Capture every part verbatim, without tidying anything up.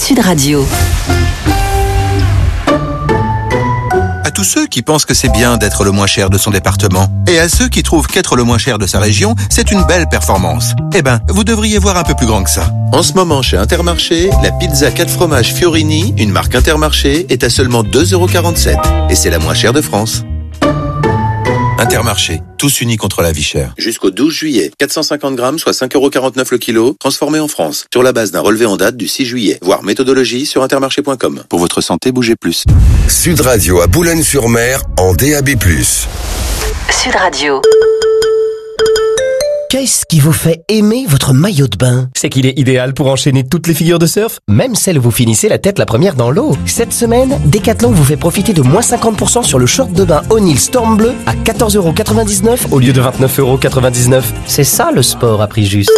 Sud Radio. À tous ceux qui pensent que c'est bien d'être le moins cher de son département, et à ceux qui trouvent qu'être le moins cher de sa région, c'est une belle performance. Eh ben, vous devriez voir un peu plus grand que ça. En ce moment, chez Intermarché, la pizza quatre fromages Fiorini, une marque Intermarché, est à seulement deux euros quarante-sept. Et c'est la moins chère de France. Intermarché, tous unis contre la vie chère. Jusqu'au douze juillet, quatre cent cinquante grammes, soit cinq euros quarante-neuf le kilo, transformé en France, sur la base d'un relevé en date du six juillet. Voir méthodologie sur intermarché point com. Pour votre santé, bougez plus. Sud Radio à Boulogne-sur-Mer en D A B plus. Sud Radio. Qu'est-ce qui vous fait aimer votre maillot de bain? C'est qu'il est idéal pour enchaîner toutes les figures de surf, même celles où vous finissez la tête la première dans l'eau. Cette semaine, Decathlon vous fait profiter de moins cinquante pour cent sur le short de bain O'Neill Storm Bleu à quatorze euros quatre-vingt-dix-neuf au lieu de vingt-neuf euros quatre-vingt-dix-neuf. C'est ça le sport à prix juste.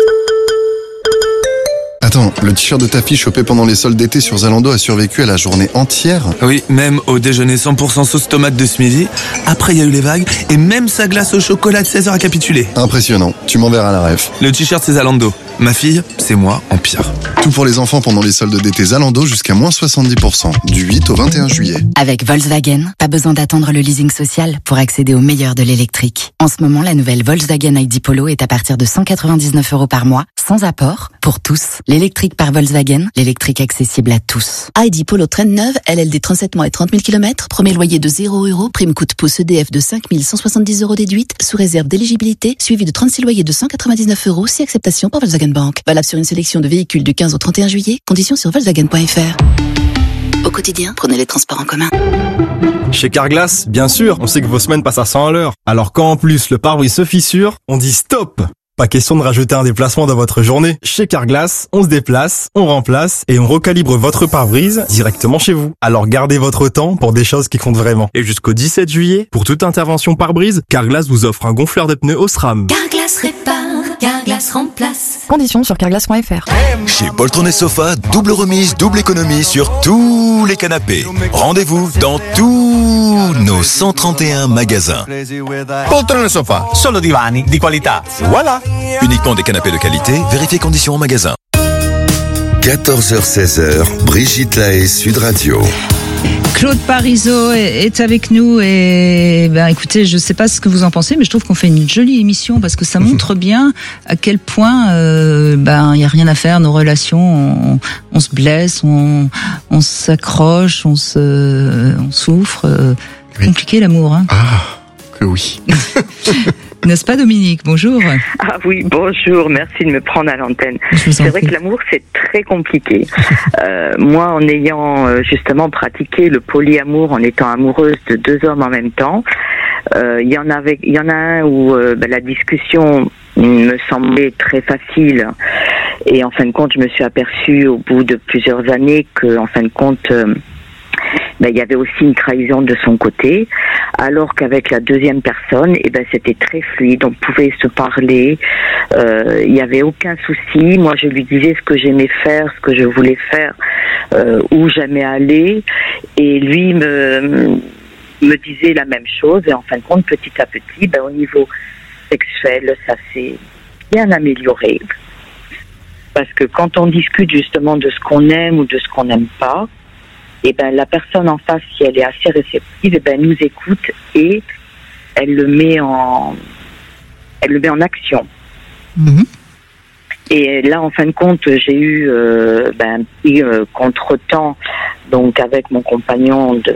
Attends, le t-shirt de ta fille chopé pendant les soldes d'été sur Zalando a survécu à la journée entière? Oui, même au déjeuner cent pour cent sauce tomate de ce midi. Après, il y a eu les vagues et même sa glace au chocolat de seize heures a capitulé. Impressionnant, tu m'enverras la ref. Le t-shirt, c'est Zalando. Ma fille, c'est moi en pire. Tout pour les enfants pendant les soldes d'été Zalando jusqu'à moins soixante-dix pour cent, du huit au vingt et un juillet. Avec Volkswagen, pas besoin d'attendre le leasing social pour accéder au meilleur de l'électrique. En ce moment, la nouvelle Volkswagen I D Polo est à partir de cent quatre-vingt-dix-neuf euros par mois, sans apport, pour tous. L'électrique par Volkswagen, l'électrique accessible à tous. I D Polo Trend neuve, L L D trente-sept mois et trente mille kilomètres, premier loyer de zéro euros, prime coût pouce E D F de cinq mille cent soixante-dix euros déduite, sous réserve d'éligibilité, suivi de trente-six loyers de cent quatre-vingt-dix-neuf euros, si acceptation par Volkswagen Bank. Valable sur une sélection de véhicules du quinze au trente et un juillet, conditions sur Volkswagen point F R. Au quotidien, prenez les transports en commun. Chez Carglass, bien sûr, on sait que vos semaines passent à cent à l'heure. Alors quand en plus le pare-brise se fissure, on dit stop! Pas question de rajouter un déplacement dans votre journée. Chez Carglass, on se déplace, on remplace et on recalibre votre pare-brise directement chez vous. Alors gardez votre temps pour des choses qui comptent vraiment. Et jusqu'au dix-sept juillet, pour toute intervention pare-brise, Carglass vous offre un gonfleur de pneus Osram. Carglass répare, Carglass remplace. Conditions sur carglass point F R. Chez Poltron et Sofa, double remise, double économie sur tous les canapés. Rendez-vous dans tous nos cent trente et un magasins. Poltron et Sofa, solo divani di qualità. Voilà. Uniquement des canapés de qualité, vérifiez conditions en magasin. quatorze heures seize heures, Brigitte Lahaie, Sud Radio. Claude Parisot est avec nous et ben écoutez, je sais pas ce que vous en pensez, mais je trouve qu'on fait une jolie émission parce que ça montre bien à quel point euh, ben il y a rien à faire, nos relations, on, on se blesse, on, on s'accroche, on se, on souffre. Euh, oui. Compliqué l'amour, hein. Ah, que oui. N'est-ce pas Dominique? Bonjour. Ah oui, bonjour, merci de me prendre à l'antenne. C'est vrai que l'amour c'est très compliqué. euh, moi en ayant euh, justement pratiqué le polyamour, en étant amoureuse de deux hommes en même temps, il euh, y en avait, il y en a un où euh, ben, la discussion me semblait très facile et en fin de compte je me suis aperçue au bout de plusieurs années que en fin de compte euh, ben, il y avait aussi une trahison de son côté, alors qu'avec la deuxième personne, eh ben, c'était très fluide, on pouvait se parler, euh, il n'y avait aucun souci. Moi, je lui disais ce que j'aimais faire, ce que je voulais faire, euh, où j'aimais aller, et lui me, me disait la même chose, et en fin de compte, petit à petit, ben, au niveau sexuel, ça s'est bien amélioré. Parce que quand on discute justement de ce qu'on aime ou de ce qu'on n'aime pas, et ben la personne en face, si elle est assez réceptive, et ben elle nous écoute et elle le met en, elle le met en action. Mmh. Et là, en fin de compte, j'ai eu euh, ben, un petit euh, contretemps, donc avec mon compagnon, de,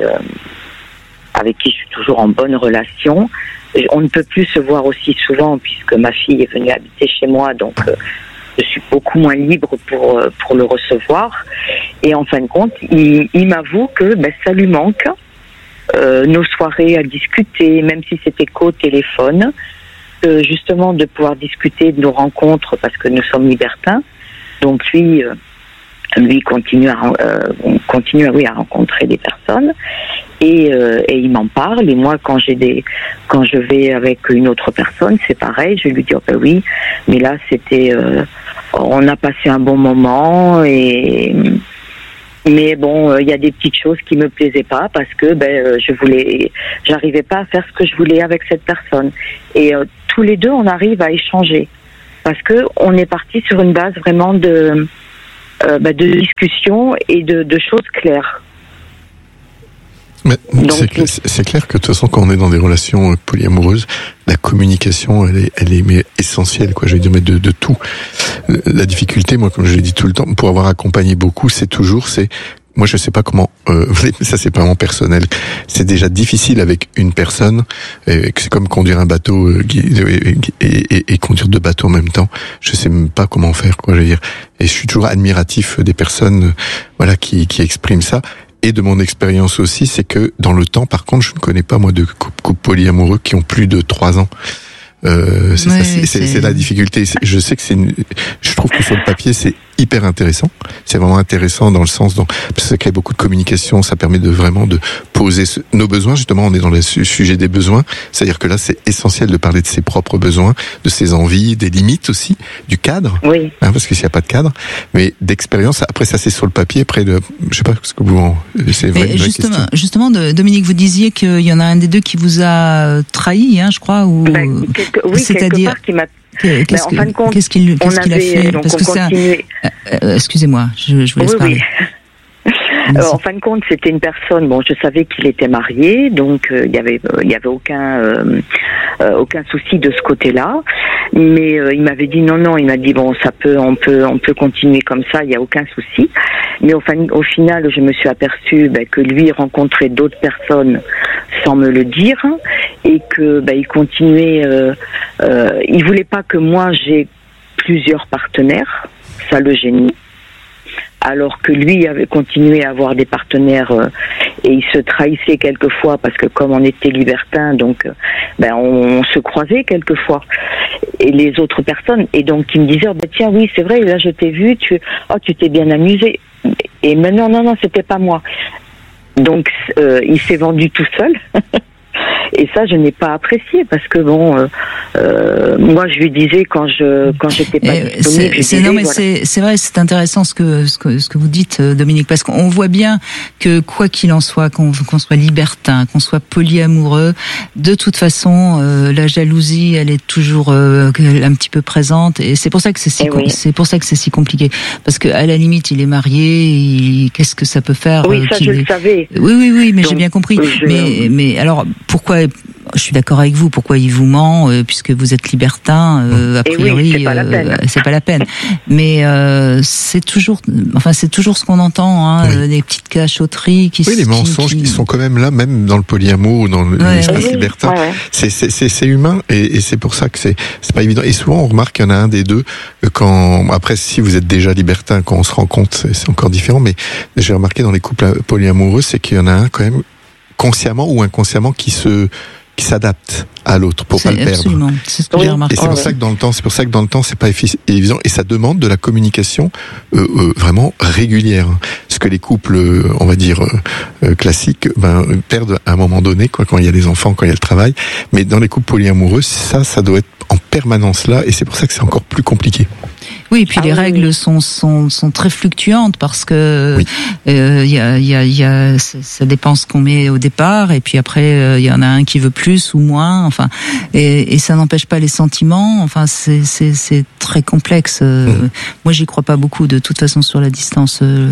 avec qui je suis toujours en bonne relation. On ne peut plus se voir aussi souvent puisque ma fille est venue habiter chez moi, donc. Euh, Je suis beaucoup moins libre pour pour le recevoir et en fin de compte, il, il m'avoue que ben, ça lui manque euh, nos soirées à discuter, même si c'était qu'au téléphone, euh, justement de pouvoir discuter de nos rencontres parce que nous sommes libertins. Donc lui, euh, lui continue à euh, continue oui à rencontrer des personnes et, euh, et il m'en parle. Et moi, quand j'ai des quand je vais avec une autre personne, c'est pareil. Je lui dis oh ben oui, mais là c'était euh, on a passé un bon moment et mais bon, il euh, y a des petites choses qui me plaisaient pas parce que ben euh, je voulais, j'arrivais pas à faire ce que je voulais avec cette personne. Et euh, tous les deux, on arrive à échanger parce que on est parti sur une base vraiment de euh, bah, de discussion et de, de choses claires. Mais Donc, c'est, clair, c'est clair que de toute façon, quand on est dans des relations polyamoureuses, la communication, elle est, elle est mais essentielle, quoi. Je veux dire, mais de, de tout. La difficulté, moi, comme je l'ai dit tout le temps, pour avoir accompagné beaucoup, c'est toujours, c'est, moi, je sais pas comment, euh, ça c'est vraiment personnel. C'est déjà difficile avec une personne, et c'est comme conduire un bateau euh, et, et, et, et conduire deux bateaux en même temps. Je sais même pas comment faire, quoi. Je veux dire, et je suis toujours admiratif des personnes, euh, voilà, qui, qui expriment ça. Et de mon expérience aussi, c'est que dans le temps, par contre, je ne connais pas moi de couples couple polyamoureux qui ont plus de trois ans. Euh, c'est, ouais, ça, c'est, c'est, c'est la difficulté. Je sais que c'est, une, je trouve que sur le papier c'est hyper intéressant. C'est vraiment intéressant dans le sens dont parce que ça crée beaucoup de communication, ça permet de vraiment de poser ce, nos besoins. Justement, on est dans le sujet des besoins, c'est-à-dire que là c'est essentiel de parler de ses propres besoins, de ses envies, des limites aussi, du cadre. Oui. Hein, parce que s'il n'y a pas de cadre, mais d'expérience. Après ça c'est sur le papier. Après, de, je sais pas ce que vous, en, c'est vrai. Mais justement, justement, Dominique, vous disiez qu'il y en a un des deux qui vous a trahi, hein, je crois, ou. Ben, quelque, oui, c'est-à-dire quelque part qui m'a. Qu'est-ce, ben, en fin de compte, qu'est-ce qu'il, qu'est-ce qu'il a fait donc Parce on que ça, euh, euh, excusez-moi, je, je vous laisse oui, parler. Oui. Euh, en fin de compte, c'était une personne. Bon, je savais qu'il était marié, donc il euh, y avait, il euh, y avait aucun, euh, euh, aucun souci de ce côté-là. Mais euh, il m'avait dit non, non. Il m'a dit bon, ça peut, on peut, on peut continuer comme ça. Il y a aucun souci. Mais au, fin, au final, je me suis aperçue ben, que lui rencontrait d'autres personnes sans me le dire et que ben, il continuait. Euh, euh, il voulait pas que moi j'ai plusieurs partenaires. Ça le gênait. Alors que lui avait continué à avoir des partenaires euh, et il se trahissait quelquefois parce que comme on était libertin, donc euh, ben on, on se croisait quelquefois et les autres personnes et donc ils me disaient oh, ben tiens oui c'est vrai là je t'ai vu tu oh tu t'es bien amusé et maintenant non non c'était pas moi donc euh, il s'est vendu tout seul. Et ça, je n'ai pas apprécié parce que bon, euh, euh, moi, je lui disais quand je quand j'étais pas et disponible. C'est, c'est, disais, non, mais voilà. c'est, c'est vrai, c'est intéressant ce que ce que ce que vous dites, Dominique, parce qu'on voit bien que quoi qu'il en soit, qu'on, qu'on soit libertin, qu'on soit polyamoureux, de toute façon, euh, la jalousie, elle est toujours euh, un petit peu présente, et c'est pour ça que c'est si, oui. c'est pour ça que c'est si compliqué, parce que à la limite, il est marié, il, qu'est-ce que ça peut faire Oui, euh, ça qu'il je est... le savais. Oui, oui, oui, mais Donc, j'ai bien compris. je... Mais mais alors pourquoi? Je suis d'accord avec vous. Pourquoi il vous ment euh, puisque vous êtes libertin euh, a priori, oui, c'est pas la peine. Euh, c'est pas la peine. Mais euh, c'est toujours, enfin c'est toujours ce qu'on entend, hein, oui. euh, des petites cachotteries qui. Oui, les qui, mensonges qui... qui sont quand même là, même dans le polyamour ou dans ouais, l'espace oui, libertin. Ouais, ouais. C'est, c'est, c'est, c'est humain et, et c'est pour ça que c'est, c'est pas évident. Et souvent on remarque qu'il y en a un des deux quand après si vous êtes déjà libertin quand on se rend compte c'est, c'est encore différent. Mais j'ai remarqué dans les couples polyamoureux c'est qu'il y en a un quand même consciemment ou inconsciemment qui se qui s'adapte à l'autre pour c'est pas le perdre. Absolument, c'est ce que oui. j'ai remarqué. Et c'est pour ça que dans le temps, c'est pour ça que dans le temps, c'est pas évident et ça demande de la communication euh, euh, vraiment régulière. Ce que les couples, euh, on va dire euh, classiques, ben perdent à un moment donné, quoi, quand il y a les enfants, quand il y a le travail. Mais dans les couples polyamoureux, ça, ça doit être en permanence là, et c'est pour ça que c'est encore plus compliqué. Oui, et puis ah les oui. règles sont sont sont très fluctuantes parce que il oui. euh, y a il y a il y a ça dépend ce qu'on met au départ et puis après il euh, y en a un qui veut plus ou moins, enfin et, et ça n'empêche pas les sentiments, enfin c'est c'est c'est très complexe. Euh, mmh. Moi, j'y crois pas beaucoup de toute façon sur la distance. Euh,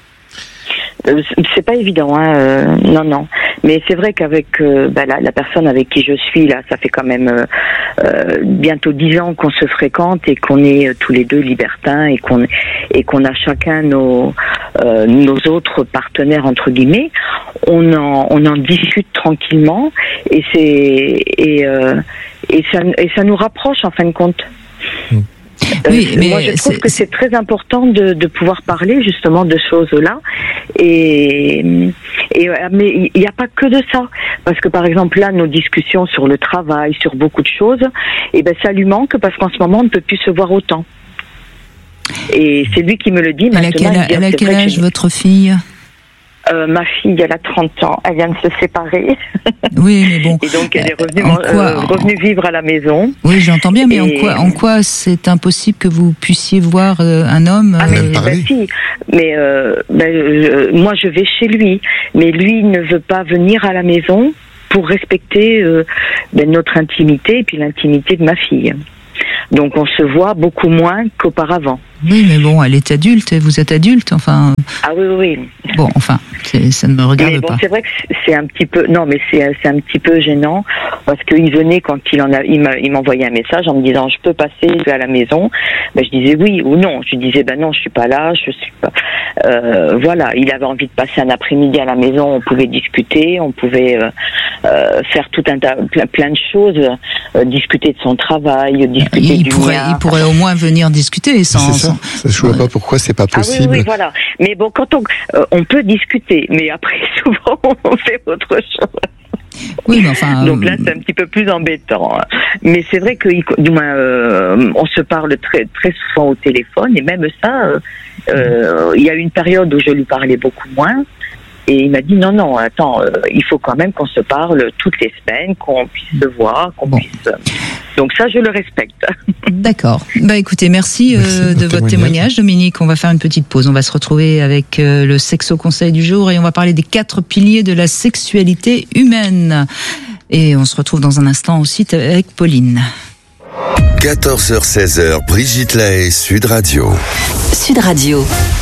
Euh, c'est pas évident, hein, euh, non, non. Mais c'est vrai qu'avec euh, bah, la, la personne avec qui je suis là, ça fait quand même euh, euh, bientôt dix ans qu'on se fréquente et qu'on est euh, tous les deux libertins et qu'on et qu'on a chacun nos euh, nos autres partenaires entre guillemets. On en on en discute tranquillement et c'est et euh, et ça et ça nous rapproche en fin de compte. Mmh. Oui, mais moi je trouve c'est, que c'est très important de, de pouvoir parler justement de choses-là et, et mais il n'y a pas que de ça parce que par exemple là nos discussions sur le travail, sur beaucoup de choses, et ben ça lui manque parce qu'en ce moment on ne peut plus se voir autant. Et c'est lui qui me le dit. Elle a quel, elle a quel âge votre fille? Euh, ma fille, elle a trente ans, elle vient de se séparer. Oui, mais bon. Et donc, elle est revenue, quoi, euh, revenue vivre à la maison. Oui, j'entends bien, mais et... en quoi, en quoi c'est impossible que vous puissiez voir euh, un homme Ah, mais, euh... ben, si. Mais euh, ben, je, moi, je vais chez lui. Mais lui, il ne veut pas venir à la maison pour respecter euh, ben, notre intimité et puis l'intimité de ma fille. Donc on se voit beaucoup moins qu'auparavant. Oui, mais bon, elle est adulte, et vous êtes adulte, enfin... Ah oui, oui, oui. Bon, enfin, c'est, ça ne me regarde mais bon, pas. C'est vrai que c'est un petit peu... Non, mais c'est, c'est un petit peu gênant, parce qu'il venait quand il en a, il, m'a, il m'envoyait un message en me disant « Je peux passer à la maison ?» Ben, je disais oui ou non. Je disais « Ben non, je suis pas là, je suis pas... Euh, » Voilà, il avait envie de passer un après-midi à la maison, on pouvait discuter, on pouvait euh, euh, faire tout un tas, plein, plein de choses, euh, discuter de son travail, discuter il du pourrait, mien. Il pourrait au moins venir discuter sans... C'est ça, ça je vois pas pourquoi c'est pas possible. Ah oui, oui, voilà. Mais bon, quand on, euh, on peut discuter, mais après, souvent, on fait autre chose. Oui, mais enfin. Donc là, c'est un petit peu plus embêtant. Mais c'est vrai que, du moins, euh, on se parle très, très souvent au téléphone, et même ça, euh, euh, il y a eu une période où je lui parlais beaucoup moins. Et il m'a dit non, non, attends, euh, il faut quand même qu'on se parle toutes les semaines, qu'on puisse se voir, qu'on bon. puisse... Donc ça, je le respecte. D'accord. Bah écoutez, merci, euh, merci de, de votre témoignage. témoignage, Dominique. On va faire une petite pause. On va se retrouver avec euh, le Sexo Conseil du jour et on va parler des quatre piliers de la sexualité humaine. Et on se retrouve dans un instant aussi avec Pauline. quatorze heures seize heures, Brigitte Lahaie, Sud Radio. Sud Radio.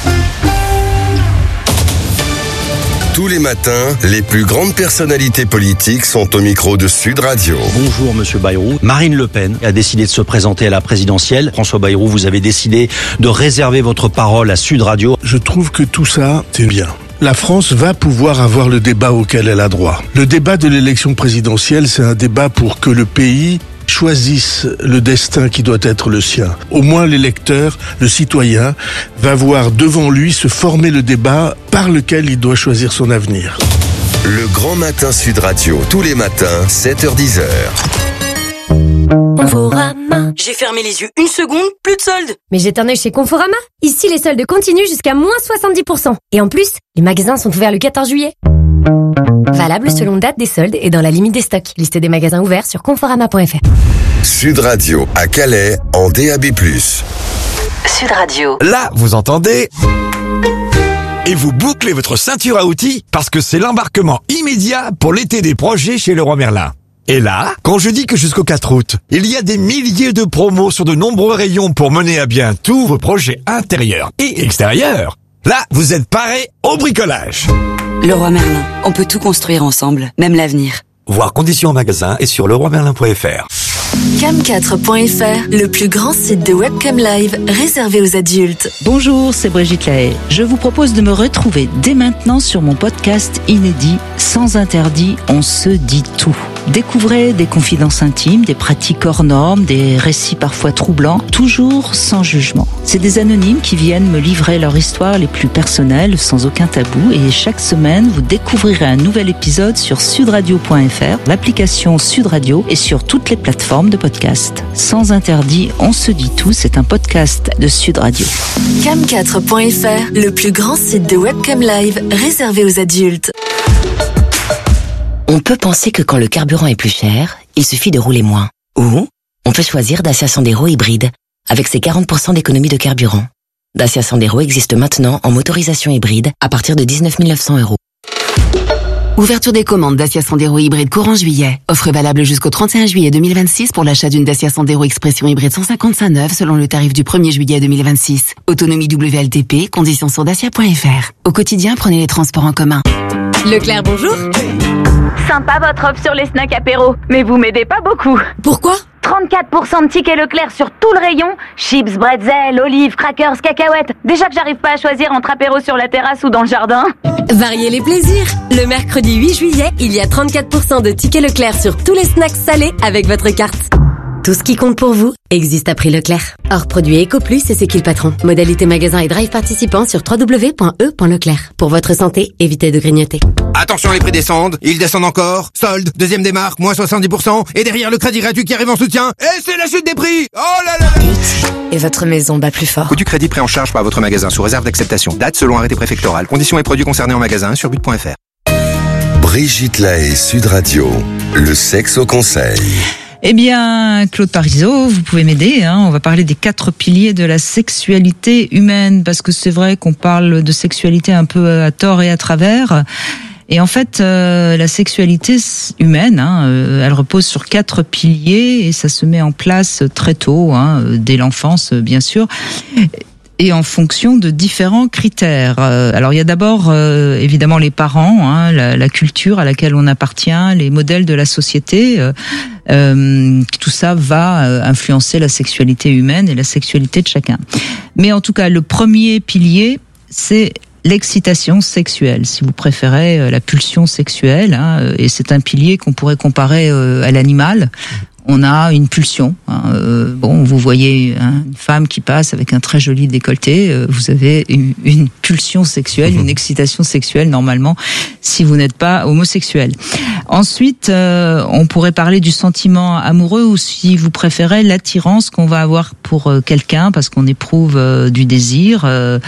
Tous les matins, les plus grandes personnalités politiques sont au micro de Sud Radio. Bonjour Monsieur Bayrou. Marine Le Pen a décidé de se présenter à la présidentielle. François Bayrou, vous avez décidé de réserver votre parole à Sud Radio. Je trouve que tout ça, c'est bien. La France va pouvoir avoir le débat auquel elle a droit. Le débat de l'élection présidentielle, c'est un débat pour que le pays choisisse le destin qui doit être le sien. Au moins l'électeur, le citoyen, va voir devant lui se former le débat par lequel il doit choisir son avenir. Le Grand Matin Sud Radio, tous les matins, sept heures dix heures. Conforama. J'ai fermé les yeux une seconde, plus de soldes. Mais jette un œil chez Conforama. Ici, les soldes continuent jusqu'à moins soixante-dix pour cent. Et en plus, les magasins sont ouverts le quatorze juillet. Valable selon date des soldes et dans la limite des stocks. Liste des magasins ouverts sur conforama point f r. Sud Radio à Calais en D A B plus. Sud Radio. Là, vous entendez ? Et vous bouclez votre ceinture à outils parce que c'est l'embarquement immédiat pour l'été des projets chez Leroy Merlin. Et là, quand je dis que jusqu'au quatre août, il y a des milliers de promos sur de nombreux rayons pour mener à bien tous vos projets intérieurs et extérieurs, là, vous êtes parés au bricolage. Leroy Merlin, on peut tout construire ensemble, même l'avenir. Voir conditions en magasin et sur leroy merlin point f r. cam quatre point f r, le plus grand site de webcam live réservé aux adultes. Bonjour, c'est Brigitte Lahaie. Je vous propose de me retrouver dès maintenant sur mon podcast inédit Sans interdit, on se dit tout. Découvrez des confidences intimes, des pratiques hors normes, des récits parfois troublants, toujours sans jugement. C'est des anonymes qui viennent me livrer leur histoire les plus personnelles, sans aucun tabou. Et chaque semaine, vous découvrirez un nouvel épisode sur sudradio point f r, l'application Sud Radio et sur toutes les plateformes de podcast. Sans interdit, on se dit tout, c'est un podcast de Sud Radio. cam quatre point f r, le plus grand site de webcam live réservé aux adultes. On peut penser que quand le carburant est plus cher, il suffit de rouler moins. Ou on peut choisir Dacia Sandero hybride, avec ses quarante pour cent d'économie de carburant. Dacia Sandero existe maintenant en motorisation hybride à partir de dix-neuf mille neuf cents euros. Ouverture des commandes Dacia Sandero hybride courant juillet. Offre valable jusqu'au trente et un juillet deux mille vingt-six pour l'achat d'une Dacia Sandero Expression hybride cent cinquante-cinq neuve selon le tarif du premier juillet deux mille vingt-six. Autonomie W L T P, conditions sur dacia point f r. Au quotidien, prenez les transports en commun. Leclerc, bonjour. Sympa votre offre sur les snacks apéro, mais vous m'aidez pas beaucoup. Pourquoi ? trente-quatre pour cent de tickets Leclerc sur tout le rayon. Chips, bretzel, olives, crackers, cacahuètes. Déjà que j'arrive pas à choisir entre apéro sur la terrasse ou dans le jardin. Variez les plaisirs. Le mercredi huit juillet, il y a trente-quatre pour cent de tickets Leclerc sur tous les snacks salés avec votre carte. Tout ce qui compte pour vous existe à prix Leclerc. Hors produit EcoPlus et c'est qui le patron. Modalité magasin et drive participants sur w w w point e point leclerc. Pour votre santé, évitez de grignoter. Attention, les prix descendent, ils descendent encore. Solde, deuxième démarque, moins soixante-dix pour cent. Et derrière le crédit gratuit qui arrive en soutien. Et c'est la chute des prix. Oh là là là. Et votre maison bat plus fort. Coût du crédit pris en charge par votre magasin sous réserve d'acceptation. Date selon arrêté préfectoral. Conditions et produits concernés en magasin sur but point f r. Brigitte Lahaie, Sud Radio, le sexe au conseil. Eh bien, Claude Parisot, vous pouvez m'aider. Hein. On va parler des quatre piliers de la sexualité humaine, parce que c'est vrai qu'on parle de sexualité un peu à tort et à travers. Et en fait, euh, la sexualité humaine, hein, euh, elle repose sur quatre piliers et ça se met en place très tôt, hein, dès l'enfance, bien sûr. Et en fonction de différents critères. Alors il y a d'abord euh, évidemment les parents, hein, la, la culture à laquelle on appartient, les modèles de la société. Euh, euh, tout ça va influencer la sexualité humaine et la sexualité de chacun. Mais en tout cas, le premier pilier, c'est l'excitation sexuelle, si vous préférez, la pulsion sexuelle. Hein, et c'est un pilier qu'on pourrait comparer euh, à l'animal. On a une pulsion. Hein, euh, bon, vous voyez hein, une femme qui passe avec un très joli décolleté, euh, vous avez une, une pulsion sexuelle, une excitation sexuelle normalement, si vous n'êtes pas homosexuel. Ensuite, euh, on pourrait parler du sentiment amoureux ou, si vous préférez, l'attirance qu'on va avoir pour euh, quelqu'un, parce qu'on éprouve euh, du désir, euh,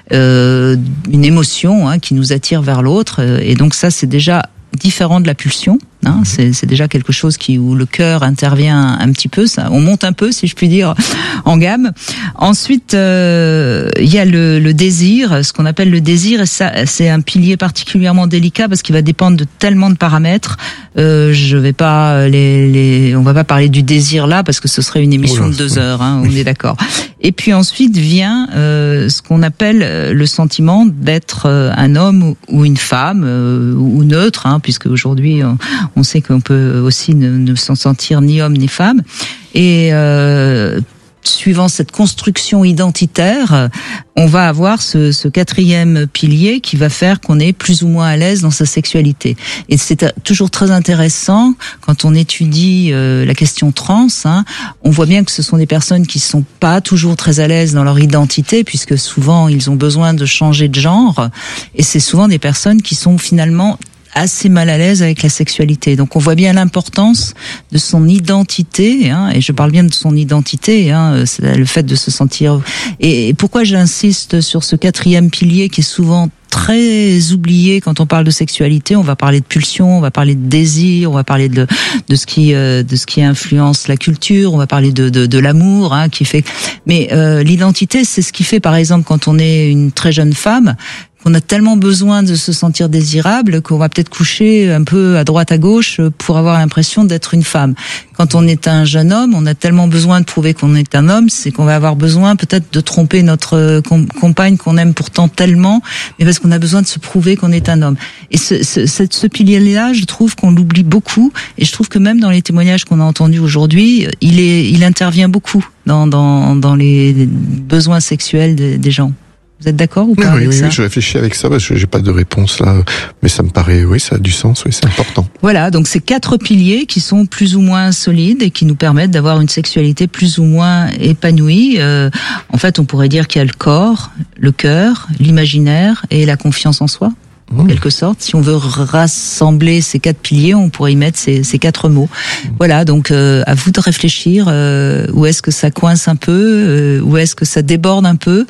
euh, une émotion hein, qui nous attire vers l'autre. Et donc ça, c'est déjà différent de la pulsion. Hein, c'est, c'est déjà quelque chose qui où le cœur intervient un petit peu, ça, on monte un peu, si je puis dire, en gamme. Ensuite, euh, il y a le, le désir, ce qu'on appelle le désir, et ça, c'est un pilier particulièrement délicat parce qu'il va dépendre de tellement de paramètres. Euh, je vais pas les, les, on va pas parler du désir là parce que ce serait une émission Oula, de deux heures. Hein, on est d'accord. Et puis ensuite vient euh, ce qu'on appelle le sentiment d'être un homme ou une femme euh, ou neutre, hein, puisque aujourd'hui on, on sait qu'on peut aussi ne, ne s'en sentir ni homme ni femme. Et euh, suivant cette construction identitaire, on va avoir ce, ce quatrième pilier qui va faire qu'on est plus ou moins à l'aise dans sa sexualité. Et c'est toujours très intéressant quand on étudie euh, la question trans. Hein, on voit bien que ce sont des personnes qui sont pas toujours très à l'aise dans leur identité, puisque souvent ils ont besoin de changer de genre. Et c'est souvent des personnes qui sont finalement assez mal à l'aise avec la sexualité. Donc on voit bien l'importance de son identité, hein, et je parle bien de son identité, hein, c'est le fait de se sentir... Et, et pourquoi j'insiste sur ce quatrième pilier qui est souvent très oublié quand on parle de sexualité? On va parler de pulsion, on va parler de désir, on va parler de, de ce qui euh, de ce qui influence la culture, on va parler de de, de l'amour, hein, qui fait... Mais euh, l'identité, c'est ce qui fait, par exemple, quand on est une très jeune femme, qu'on a tellement besoin de se sentir désirable qu'on va peut-être coucher un peu à droite à gauche pour avoir l'impression d'être une femme. Quand on est un jeune homme, on a tellement besoin de prouver qu'on est un homme, c'est qu'on va avoir besoin peut-être de tromper notre compagne qu'on aime pourtant tellement, mais parce qu'on a besoin de se prouver qu'on est un homme. Et ce, ce, ce pilier-là, je trouve qu'on l'oublie beaucoup, et je trouve que même dans les témoignages qu'on a entendus aujourd'hui, il est, il intervient beaucoup dans, dans, dans les besoins sexuels des, des gens. Vous êtes d'accord ou pas? Oui, avec oui, ça oui, je réfléchis avec ça parce que j'ai pas de réponse là, mais ça me paraît, oui, ça a du sens, oui, c'est important. Voilà, donc c'est quatre piliers qui sont plus ou moins solides et qui nous permettent d'avoir une sexualité plus ou moins épanouie. Euh, en fait, on pourrait dire qu'il y a le corps, le cœur, l'imaginaire et la confiance en soi. En quelque sorte, si on veut rassembler ces quatre piliers, on pourrait y mettre ces, ces quatre mots. Voilà, donc euh, à vous de réfléchir. Euh, où est-ce que ça coince un peu, euh, où est-ce que ça déborde un peu,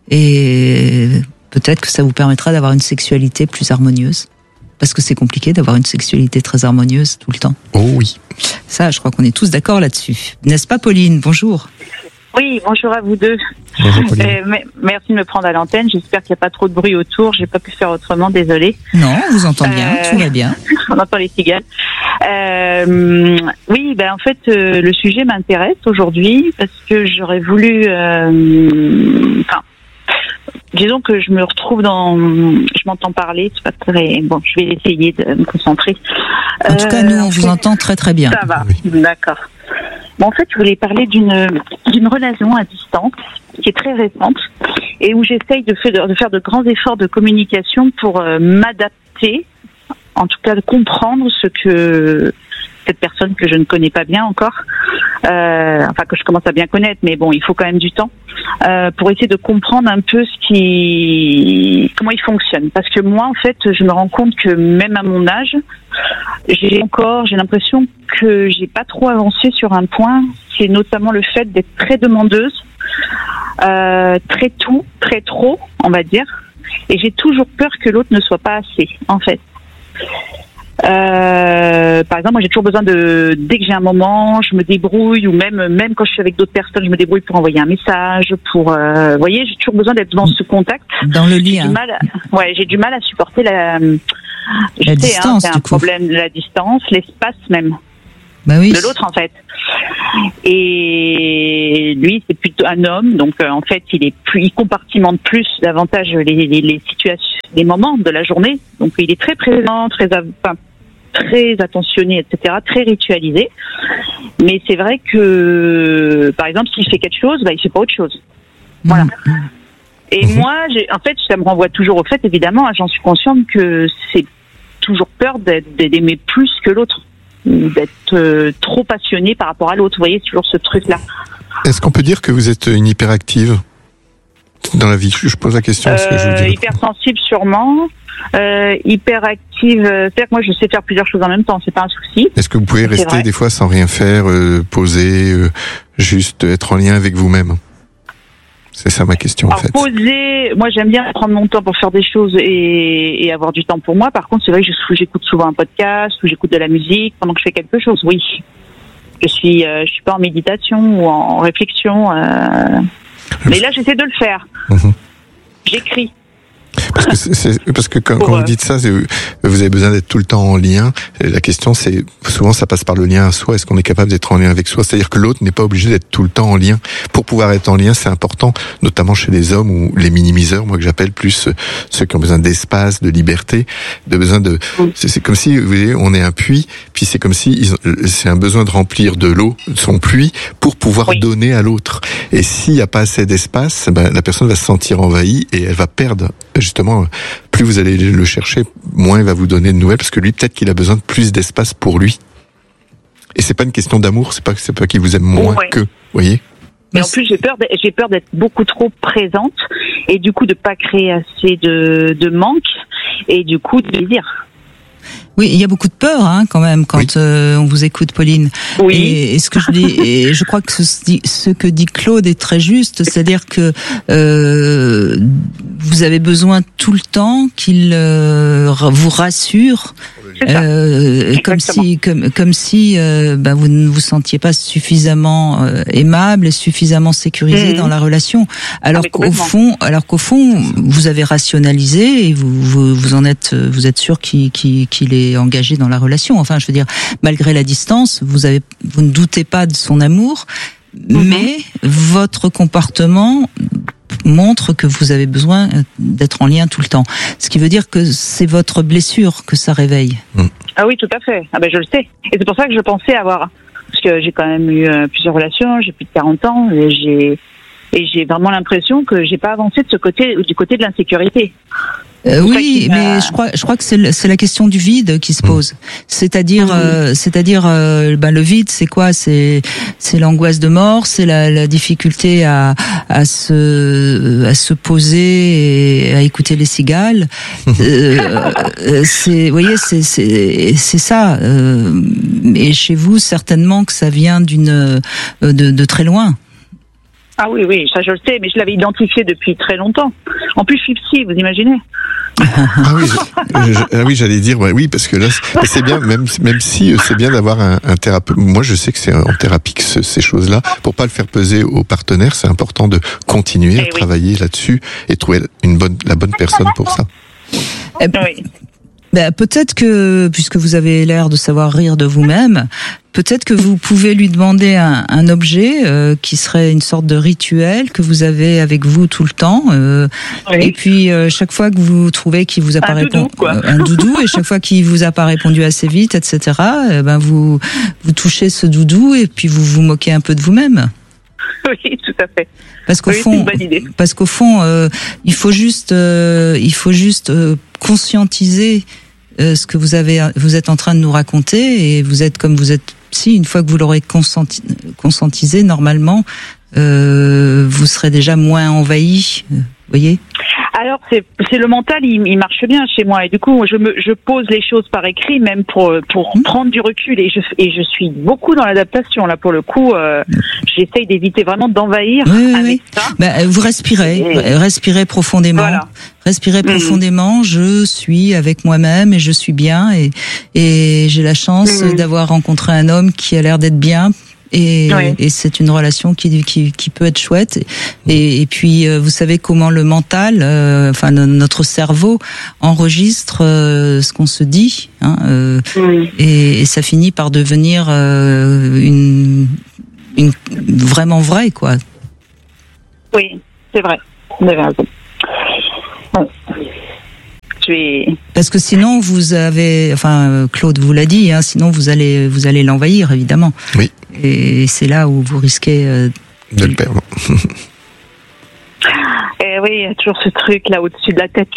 et peut-être que ça vous permettra d'avoir une sexualité plus harmonieuse. Parce que c'est compliqué d'avoir une sexualité très harmonieuse tout le temps. Oh oui. Ça, je crois qu'on est tous d'accord là-dessus. N'est-ce pas, Pauline? Bonjour. Oui, bonjour à vous deux. Bonjour, euh, merci de me prendre à l'antenne. J'espère qu'il n'y a pas trop de bruit autour. J'ai pas pu faire autrement, désolée. Non, on vous entend bien, euh, tout va bien. On entend les cigales. Euh, oui, ben en fait, euh, le sujet m'intéresse aujourd'hui parce que j'aurais voulu, euh, enfin, disons que je me retrouve dans, je m'entends parler, c'est pas très, bon, je vais essayer de me concentrer. En tout cas, nous, on en vous fait, entend très très bien. Ça va, d'accord. Bon, en fait, je voulais parler d'une d'une relation à distance qui est très récente et où j'essaye de faire de faire de grands efforts de communication pour euh, m'adapter, en tout cas de comprendre ce que cette personne que je ne connais pas bien encore, euh, enfin que je commence à bien connaître, mais bon, il faut quand même du temps euh, pour essayer de comprendre un peu ce qui, comment il fonctionne. Parce que moi, en fait, je me rends compte que même à mon âge, j'ai encore, j'ai l'impression que j'ai pas trop avancé sur un point, c'est notamment le fait d'être très demandeuse, euh, très tout, très trop, on va dire, et j'ai toujours peur que l'autre ne soit pas assez, en fait. Euh, par exemple, moi j'ai toujours besoin de, dès que j'ai un moment, je me débrouille, ou même même quand je suis avec d'autres personnes, je me débrouille pour envoyer un message, pour, euh, vous voyez, j'ai toujours besoin d'être dans ce contact. Dans le lien. J'ai du mal, à, ouais, j'ai du mal à supporter la Je la sais, distance, hein, c'est du un coup. problème de la distance, l'espace même. Bah oui. De l'autre en fait. Et lui c'est plutôt un homme, donc euh, en fait il est plus, il compartimente plus davantage les, les, les situations, les moments de la journée. Donc il est très présent, très, enfin, très attentionné, et cetera, très ritualisé. Mais c'est vrai que par exemple s'il fait quelque chose, bah il fait pas autre chose. Voilà. Et mmh. moi, j'ai, en fait, ça me renvoie toujours au fait, évidemment, hein, j'en suis consciente que c'est toujours peur d'être, d'aimer plus que l'autre. D'être euh, trop passionné par rapport à l'autre. Vous voyez, c'est toujours ce truc-là. Est-ce qu'on peut dire que vous êtes une hyperactive dans la vie? Je pose la question. Parce que je vous dis euh, hypersensible sûrement. Euh, hyperactive, euh, c'est-à-dire que moi je sais faire plusieurs choses en même temps, c'est pas un souci. Est-ce que vous pouvez rester vrai. des fois sans rien faire, euh, poser, euh, juste être en lien avec vous-même? C'est ça ma question. Alors, en fait. Poser, moi j'aime bien prendre mon temps pour faire des choses et, et avoir du temps pour moi. Par contre, c'est vrai que je, j'écoute souvent un podcast ou j'écoute de la musique pendant que je fais quelque chose. Oui, je suis, euh, je suis pas en méditation ou en réflexion, euh... mais là j'essaie de le faire. Mmh. J'écris. Parce que, c'est, c'est, parce que quand, quand vous dites ça, c'est, vous avez besoin d'être tout le temps en lien. La question, c'est souvent ça passe par le lien à soi. Est-ce qu'on est capable d'être en lien avec soi? C'est-à-dire que l'autre n'est pas obligé d'être tout le temps en lien. Pour pouvoir être en lien, c'est important, notamment chez les hommes ou les minimiseurs, moi que j'appelle plus ceux qui ont besoin d'espace, de liberté, de besoin de. C'est, c'est comme si, vous voyez, on est un puits, puis c'est comme si ils, c'est un besoin de remplir de l'eau, son puits, pour pouvoir oui. donner à l'autre. Et s'il n'y a pas assez d'espace, ben, la personne va se sentir envahie et elle va perdre. Justement, plus vous allez le chercher, moins il va vous donner de nouvelles, parce que lui, peut-être qu'il a besoin de plus d'espace pour lui. Et c'est pas une question d'amour, c'est pas c'est pas qu'il vous aime moins ouais. que, vous voyez. Mais en plus, j'ai peur, d'être, j'ai peur d'être beaucoup trop présente et du coup de pas créer assez de, de manque et du coup de désir. Oui, il y a beaucoup de peur, hein, quand même, quand oui. euh, on vous écoute, Pauline. Oui. Et, et ce que je dis, et je crois que ce, ce que dit Claude est très juste, c'est-à-dire que euh, vous avez besoin tout le temps qu'il euh, vous rassure. Euh, comme si, comme, comme si, euh, bah, vous ne vous sentiez pas suffisamment euh, aimable et suffisamment sécurisé mmh. dans la relation. Alors ah, qu'au fond, alors qu'au fond, vous avez rationalisé et vous, vous, vous en êtes, vous êtes sûr qu'il, qu'il, qu'il est engagé dans la relation. Enfin, je veux dire, malgré la distance, vous avez, vous ne doutez pas de son amour, mmh. mais votre comportement montre que vous avez besoin d'être en lien tout le temps. Ce qui veut dire que c'est votre blessure que ça réveille. Ah oui, tout à fait. Ah ben je le sais. Et c'est pour ça que je pensais avoir, parce que j'ai quand même eu euh, plusieurs relations, j'ai plus de quarante ans, et j'ai et j'ai vraiment l'impression que j'ai pas avancé de ce côté, du côté de l'insécurité. Euh, oui, mais je crois, je crois que c'est, le, c'est la question du vide qui se pose. C'est-à-dire, mmh. euh, c'est-à-dire, euh, ben le vide, c'est quoi? C'est, c'est l'angoisse de mort, c'est la, la difficulté à, à se, à se poser et à écouter les cigales. euh, c'est, vous voyez, c'est, c'est, c'est ça. Euh, et chez vous, certainement que ça vient d'une, de, de très loin. Ah oui, oui, ça je le sais, mais je l'avais identifié depuis très longtemps. En plus, je suis psy, vous imaginez? Ah oui, je, je, ah oui, j'allais dire, ouais, oui, parce que là, c'est, c'est bien, même, même si c'est bien d'avoir un, un thérapeute. Moi, je sais que c'est en thérapie que ce, ces choses-là, pour pas le faire peser aux partenaires, c'est important de continuer et à oui. travailler là-dessus et trouver une bonne, la bonne personne pour ça. Eh ben, oui. Ben, peut-être que, puisque vous avez l'air de savoir rire de vous-même, peut-être que vous pouvez lui demander un, un objet euh, qui serait une sorte de rituel que vous avez avec vous tout le temps. Euh, oui. Et puis, euh, chaque fois que vous trouvez qu'il vous a pas répondu, euh, un doudou, et chaque fois qu'il vous a pas répondu assez vite, et cetera, euh, ben vous, vous touchez ce doudou et puis vous vous moquez un peu de vous-même. Oui, tout à fait. Parce qu'au oui, fond, c'est une bonne idée. Parce qu'au fond, euh, il faut juste, euh, il faut juste euh, conscientiser euh, ce que vous avez, vous êtes en train de nous raconter, et vous êtes comme vous êtes. Si une fois que vous l'aurez consenti, conscientisé, normalement, euh, vous serez déjà moins envahi. Vous voyez. Alors c'est c'est le mental, il, il marche bien chez moi, et du coup je me je pose les choses par écrit, même pour pour mmh. prendre du recul, et je et je suis beaucoup dans l'adaptation là pour le coup. Euh, j'essaye d'éviter vraiment d'envahir oui, avec oui. ça. Ben, vous respirez, et... respirez profondément, voilà. respirez mmh. profondément. Je suis avec moi-même et je suis bien, et et j'ai la chance mmh. d'avoir rencontré un homme qui a l'air d'être bien. et, Oui. et c'est une relation qui, qui, qui peut être chouette. Et, et puis, euh, vous savez comment le mental, euh, enfin no- notre cerveau enregistre euh, ce qu'on se dit, hein, euh, Oui. et, et ça finit par devenir euh, une, une vraiment vrai, quoi. Oui, c'est vrai. Vous avez raison. Ouais. Je vais... Parce que sinon, vous avez, enfin, euh, Claude vous l'a dit, hein, sinon vous allez, vous allez l'envahir, évidemment. Oui. Et c'est là où vous risquez euh, de le perdre. Eh oui, il y a toujours ce truc là au-dessus de la tête.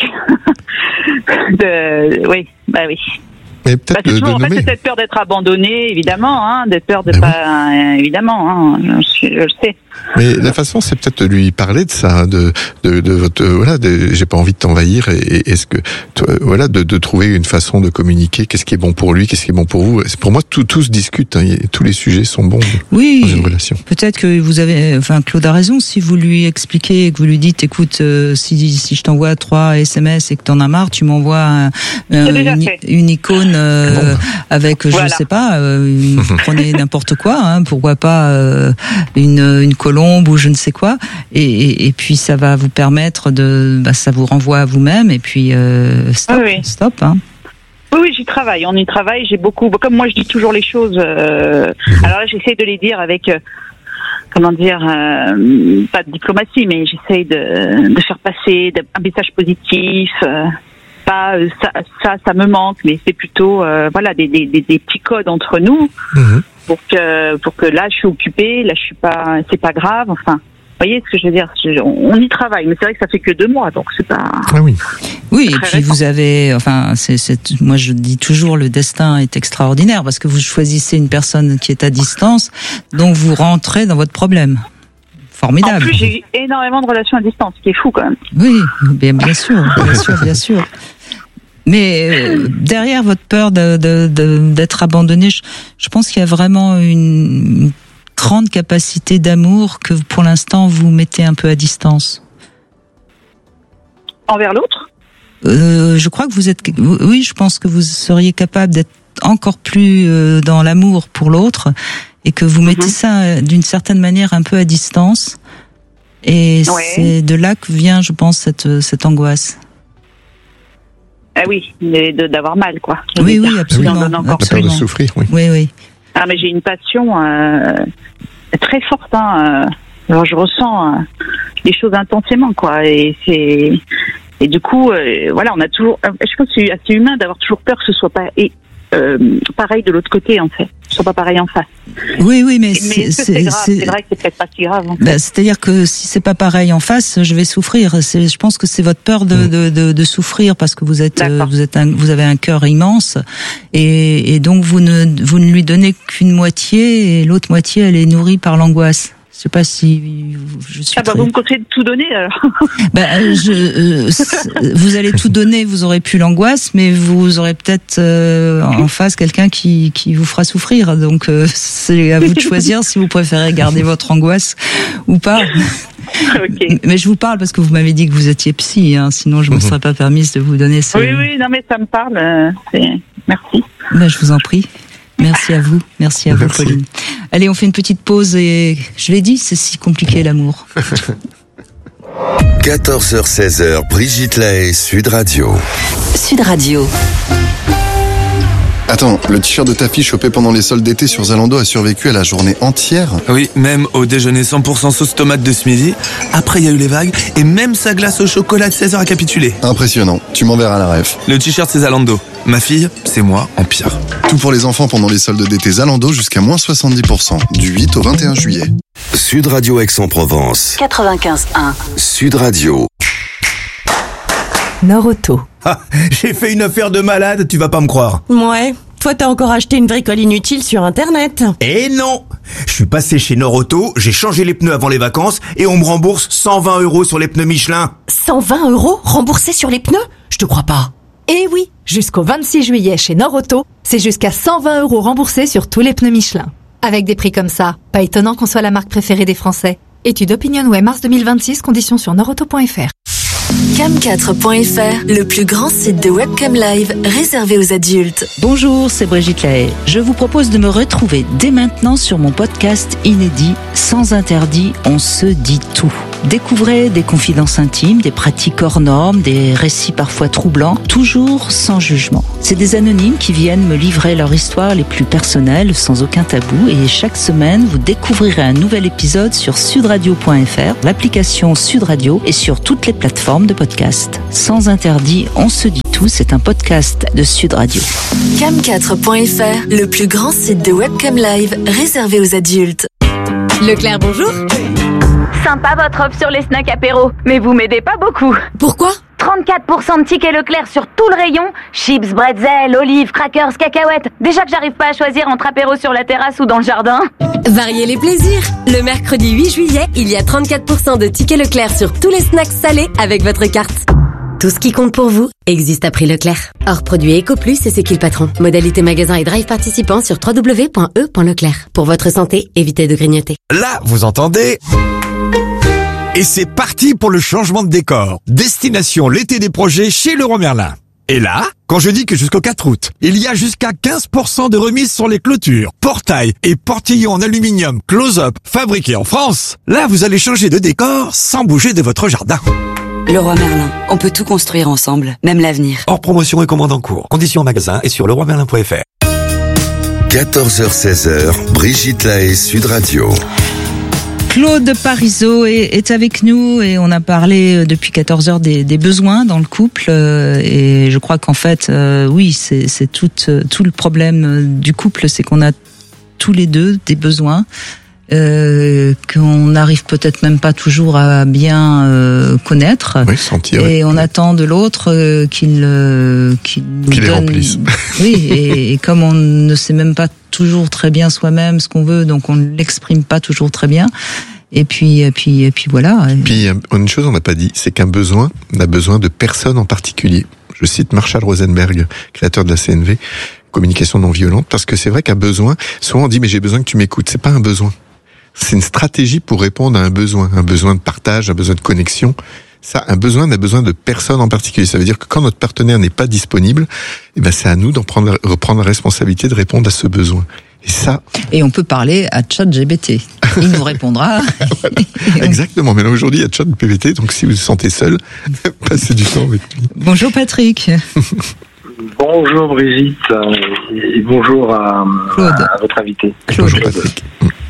de... Oui, bah oui. Mais peut-être Bah, c'est de, toujours, de en fait, nommer. c'est cette peur d'être abandonné, évidemment, hein, d'être peur de Ben pas, euh, évidemment, hein, je, suis- je le sais. Mais la façon, c'est peut-être de lui parler de ça, de de, de votre euh, voilà, de, j'ai pas envie de t'envahir. Et, et est-ce que toi, voilà, de, de trouver une façon de communiquer. Qu'est-ce qui est bon pour lui, qu'est-ce qui est bon pour vous. C'est- Pour moi, tout tout se discute. Hein, et tous les sujets sont bons Oui. dans une relation. Peut-être que vous avez, enfin Claude a raison. Si vous lui expliquez et que vous lui dites, écoute, euh, si si je t'envoie trois S M S et que t'en as marre, tu m'envoies un- un- déjà une, fait. une icône euh, avec, je Voilà. sais pas, euh, une- vous prenez n'importe quoi, hein, pourquoi pas euh, une une colombe ou je ne sais quoi. Et, et, et puis ça va vous permettre de, bah, ça vous renvoie à vous-même. Et puis euh, stop, Oui, oui. stop. Hein. Oui, oui, j'y travaille, on y travaille, j'ai beaucoup, comme moi je dis toujours les choses, euh, alors là j'essaie de les dire avec, euh, comment dire, euh, pas de diplomatie, mais j'essaie de, de faire passer de- un message positif, euh, pas euh, ça, ça, ça me manque, mais c'est plutôt, euh, voilà, des, des, des, des petits codes entre nous, pour que, pour que là je suis occupée, là je suis pas, c'est pas grave, enfin. Vous voyez ce que je veux dire? Je- On y travaille, mais c'est vrai que ça fait que deux mois, donc c'est pas. Ah oui. Oui, et Très puis récent. vous avez, enfin, c'est, c'est, moi je dis toujours le destin est extraordinaire parce que vous choisissez une personne qui est à distance, donc vous rentrez dans votre problème. Formidable. En plus, j'ai eu énormément de relations à distance, ce qui est fou quand même. Oui, bien, bien sûr, bien sûr, bien sûr. Mais euh, derrière votre peur de, de, de- d'être abandonné, je, je pense qu'il y a vraiment une, une grande capacité d'amour que pour l'instant vous mettez un peu à distance. Envers l'autre? Euh, je crois que vous êtes, oui, je pense que vous seriez capable d'être encore plus euh, dans l'amour pour l'autre et que vous mettez ça euh, d'une certaine manière un peu à distance. Et Ouais. c'est de là que vient, je pense, cette, cette angoisse. Ah oui, mais de- d'avoir mal, quoi. Je Oui, veux oui, dire. absolument. J'en donne encore La peur de plus. souffrir, oui. Oui, oui. Ah, mais j'ai une passion euh, très forte. Hein. euh. Alors, je ressens euh, les choses intensément, quoi. Et c'est et du coup, euh, voilà, on a toujours. euh, Je pense que c'est assez humain d'avoir toujours peur que ce soit pas et, euh, pareil de l'autre côté, en fait. Que ce soit pas pareil en face. Oui, oui, mais, Mais c'est, est-ce que c'est grave? C'est vrai que c'est peut-être pas si grave. En fait. bah, c'est-à-dire que si c'est pas pareil en face, je vais souffrir. C'est, je pense que c'est votre peur de, de, de, de souffrir parce que vous êtes, euh, vous êtes, un, vous avez un cœur immense et, et donc vous ne, vous ne lui donnez qu'une moitié et l'autre moitié elle est nourrie par l'angoisse. Je sais pas si je suis. Ah bah très- vous me conseillez de tout donner alors. Bah, je, euh, c'est- vous allez tout donner, vous aurez plus l'angoisse, mais vous aurez peut-être euh, en face quelqu'un qui, qui vous fera souffrir. Donc euh, c'est à vous de choisir si vous préférez garder votre angoisse ou pas. Mais je vous parle parce que vous m'avez dit que vous étiez psy, hein, sinon je ne me serais pas permise de vous donner ça. Oui, oui, non mais ça me parle. euh, c'est- Merci. Ben, je vous en prie. Merci à vous. Merci à vous, Merci. Pauline. Allez, on fait une petite pause et je l'ai dit, c'est si compliqué l'amour. quatorze heures seize, Brigitte Lahaye, Sud Radio. Sud Radio. Attends, le t-shirt de ta fille chopé pendant les soldes d'été sur Zalando a survécu à la journée entière? Oui, même au déjeuner cent pour cent sauce tomate de ce midi. Après, il y a eu les vagues. Et même sa glace au chocolat de seize heures a capitulé. Impressionnant. Tu m'enverras la ref. Le t-shirt, c'est Zalando. Ma fille, c'est moi, en pire. Tout pour les enfants pendant les soldes d'été Zalando jusqu'à moins soixante-dix pour cent. Du huit au vingt et un juillet. Sud Radio Aix-en-Provence. quatre-vingt-quinze un. Sud Radio. Nord-Auto. Ah, j'ai fait une affaire de malade, tu vas pas me croire. Ouais, toi t'as encore acheté une bricole inutile sur Internet. Eh non! Je suis passé chez Nord-Auto, j'ai changé les pneus avant les vacances et on me rembourse cent vingt euros sur les pneus Michelin. cent vingt euros remboursés sur les pneus? Je te crois pas. Eh oui, jusqu'au vingt-six juillet chez Nord-Auto, c'est jusqu'à cent vingt euros remboursés sur tous les pneus Michelin. Avec des prix comme ça, pas étonnant qu'on soit la marque préférée des Français. Étude OpinionWay mars deux mille vingt-six, conditions sur nordauto point f r. cam quatre point f r, le plus grand site de webcam live réservé aux adultes. Bonjour, c'est Brigitte Lahaye. Je vous propose de me retrouver dès maintenant sur mon podcast inédit Sans interdit, on se dit tout. Découvrez des confidences intimes, des pratiques hors normes, des récits parfois troublants, toujours sans jugement. C'est des anonymes qui viennent me livrer leur histoire les plus personnelles, sans aucun tabou, et chaque semaine, vous découvrirez un nouvel épisode sur sud radio point f r, l'application Sud Radio et sur toutes les plateformes de podcast. Sans interdit, on se dit tout, c'est un podcast de Sud Radio. cam quatre point f r, le plus grand site de webcam live réservé aux adultes. Leclerc, bonjour. Sympa votre offre sur les snacks apéro, mais vous m'aidez pas beaucoup. Pourquoi ? trente-quatre pour cent de tickets Leclerc sur tout le rayon. Chips, bretzel, olives, crackers, cacahuètes. Déjà que j'arrive pas à choisir entre apéro sur la terrasse ou dans le jardin. Variez les plaisirs. Le mercredi huit juillet, il y a trente-quatre pour cent de tickets Leclerc sur tous les snacks salés avec votre carte. Tout ce qui compte pour vous existe à prix Leclerc. Hors produit EcoPlus et c'est qui le patron. Modalité magasin et drive participant sur w w w point e point leclerc. Pour votre santé, évitez de grignoter. Là, vous entendez ? Et c'est parti pour le changement de décor. Destination l'été des projets chez Leroy Merlin. Et là, quand je dis que jusqu'au quatre août, il y a jusqu'à quinze pour cent de remise sur les clôtures, portails et portillons en aluminium close-up fabriqués en France, là vous allez changer de décor sans bouger de votre jardin. Leroy Merlin, on peut tout construire ensemble, même l'avenir. Hors promotion et commande en cours. Conditions en magasin et sur leroy merlin point f r. quatorze heures seize heures, Brigitte Lahaye, Sud Radio. Claude Parisot est, est avec nous et on a parlé depuis quatorze heures des, des besoins dans le couple euh, et je crois qu'en fait, euh, oui, c'est, c'est tout, tout le problème du couple, c'est qu'on a tous les deux des besoins. Euh, qu'on n'arrive peut-être même pas toujours à bien euh, connaître. Oui, sentir. Et on attend de l'autre euh, qu'il euh, qu'il nous qu'il les donne. remplisse. Oui, et, et comme on ne sait même pas toujours très bien soi-même ce qu'on veut, donc on ne l'exprime pas toujours très bien. Et puis, et puis, et puis voilà. Puis une chose on n'a pas dit, c'est qu'un besoin n'a besoin de personne en particulier. Je cite Marshall Rosenberg, créateur de la C N V, communication non violente, parce que c'est vrai qu'un besoin, souvent on dit mais j'ai besoin que tu m'écoutes. C'est pas un besoin. C'est une stratégie pour répondre à un besoin, un besoin de partage, un besoin de connexion. Ça, un besoin n'a besoin de personne en particulier. Ça veut dire que quand notre partenaire n'est pas disponible, eh ben c'est à nous d'en prendre, reprendre la responsabilité de répondre à ce besoin. Et ça. Et on peut parler à ChatGPT. Il nous répondra. Voilà. Exactement. Mais là aujourd'hui il y a ChatGPT, donc si vous vous sentez seul, passez du temps avec lui. Bonjour Patrick. Bonjour Brigitte et bonjour à, Claude. à, à votre invité. Claude. Bonjour Patrick.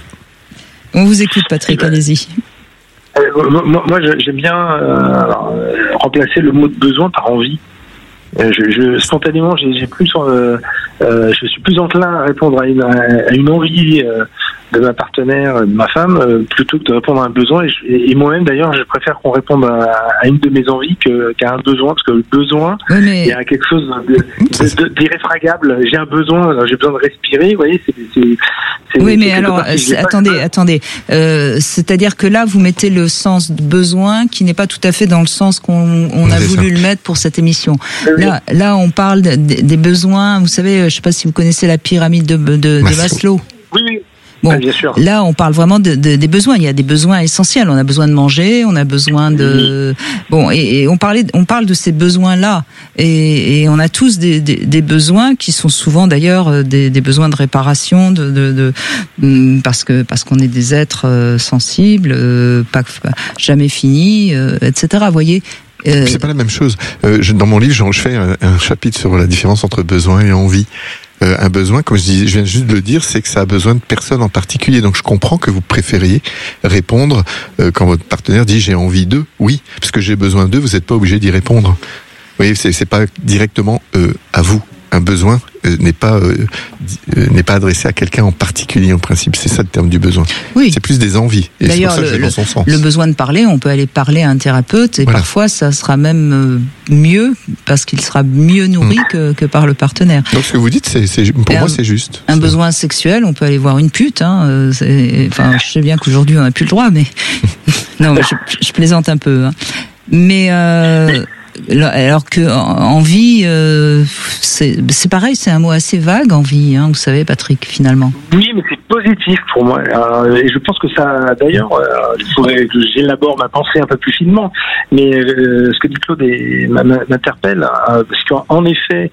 On vous écoute, Patrick, allez-y. Euh, moi, moi, j'aime bien euh, alors, remplacer le mot de besoin par envie. Euh, je, je, spontanément, j'ai, j'ai plus, euh, euh, je suis plus enclin à répondre à une, à une envie euh, de ma partenaire, de ma femme, euh, plutôt que de répondre à un besoin. Et, je, et moi-même, d'ailleurs, je préfère qu'on réponde à, à une de mes envies que, qu'à un besoin, parce que le besoin, oui, mais... il y a quelque chose de, de, de, d'irréfragable. J'ai un besoin, j'ai besoin de respirer. Vous voyez, c'est, c'est, c'est oui, mais c'est alors, si attendez, pas... attendez. Euh, c'est-à-dire que là, vous mettez le sens de besoin qui n'est pas tout à fait dans le sens qu'on on a c'est voulu ça. le mettre pour cette émission. Oui. Là, là, on parle de, de, des besoins. Vous savez, je ne sais pas si vous connaissez la pyramide de, de, de Maslow. Oui, oui. Bon, ah, bien sûr. Là, on parle vraiment de, de, des besoins. Il y a des besoins essentiels. On a besoin de manger, on a besoin de bon, et, et on parlait, on parle de ces besoins-là, et, et on a tous des, des, des besoins qui sont souvent d'ailleurs des, des besoins de réparation, de, de, de parce que parce qu'on est des êtres sensibles, pas jamais finis, et cetera. Vous voyez. Euh... C'est pas la même chose. Euh, je, dans mon livre, je fais un, un chapitre sur la différence entre besoin et envie. Euh, un besoin, comme je, dis, je viens juste de le dire, c'est que ça a besoin de personne en particulier. Donc je comprends que vous préfériez répondre euh, quand votre partenaire dit j'ai envie d'eux. Oui, parce que j'ai besoin d'eux, vous n'êtes pas obligé d'y répondre. Vous voyez, c'est, c'est pas directement euh, à vous. Un besoin euh, n'est pas euh, euh, n'est pas adressé à quelqu'un en particulier en principe. C'est ça le terme du besoin. Oui. C'est plus des envies. Et d'ailleurs, c'est pour ça que le, je vais dans son sens. le besoin de parler, on peut aller parler à un thérapeute et voilà. Parfois ça sera même mieux parce qu'il sera mieux nourri mmh. que, que par le partenaire. Donc ce que vous dites, c'est, c'est pour et moi un, c'est juste. Un c'est... besoin sexuel, on peut aller voir une pute. Hein, c'est, enfin, je sais bien qu'aujourd'hui on n'a plus le droit, mais non, je, je plaisante un peu. Hein. Mais euh, Alors que envie, euh, c'est, c'est pareil, c'est un mot assez vague, envie, hein, vous savez, Patrick, finalement. Oui, mais c'est positif pour moi. Euh, et je pense que ça, d'ailleurs, euh, il faudrait que j'élabore ma pensée un peu plus finement. Mais euh, ce que dit Claude est, m'interpelle, euh, parce qu'en effet,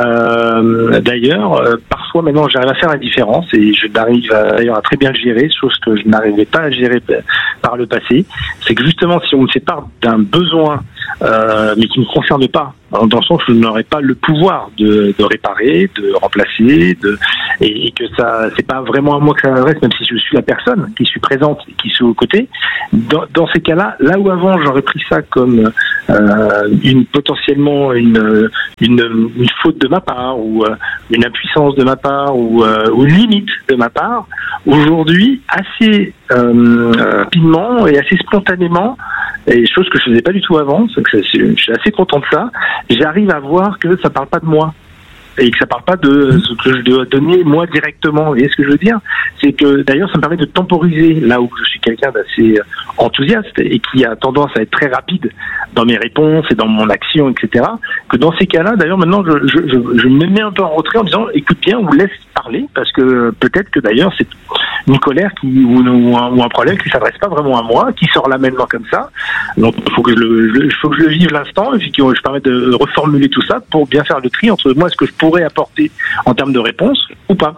euh, d'ailleurs, euh, parfois maintenant j'arrive à faire la différence et je n'arrive à, d'ailleurs à très bien le gérer, chose que je n'arrivais pas à gérer par le passé. C'est que justement, si on me sépare d'un besoin, euh, mais qui ne me concerne pas, dans le sens où je n'aurais pas le pouvoir de, de réparer, de remplacer, de, et, et que ça, c'est pas vraiment à moi que ça s'adresse, même si je suis la personne qui suis présente et qui suis aux côtés. Dans, dans ces cas-là, là où avant j'aurais pris ça comme euh, une potentiellement une, une une faute de ma part ou euh, une impuissance de ma part ou, euh, ou une limite de ma part, aujourd'hui, assez euh, rapidement et assez spontanément, et chose que je faisais pas du tout avant, c'est que je suis assez content de ça. J'arrive à voir que ça parle pas de moi et que ça parle pas de ce que je dois donner moi directement. Et ce que je veux dire, c'est que d'ailleurs ça me permet de temporiser là où je suis quelqu'un d'assez enthousiaste et qui a tendance à être très rapide dans mes réponses et dans mon action, et cetera. Que dans ces cas-là, d'ailleurs maintenant je, je, je, je me mets un peu en retrait en disant écoute bien ou laisse parler, parce que peut-être que d'ailleurs c'est une colère qui ou, ou, un, ou un problème qui s'adresse pas vraiment à moi, qui sort là maintenant comme ça. Donc il faut que je le, je, faut que je le vive l'instant et puis que je permette de reformuler tout ça pour bien faire le tri entre moi ce que je pourrais apporter en termes de réponse ou pas.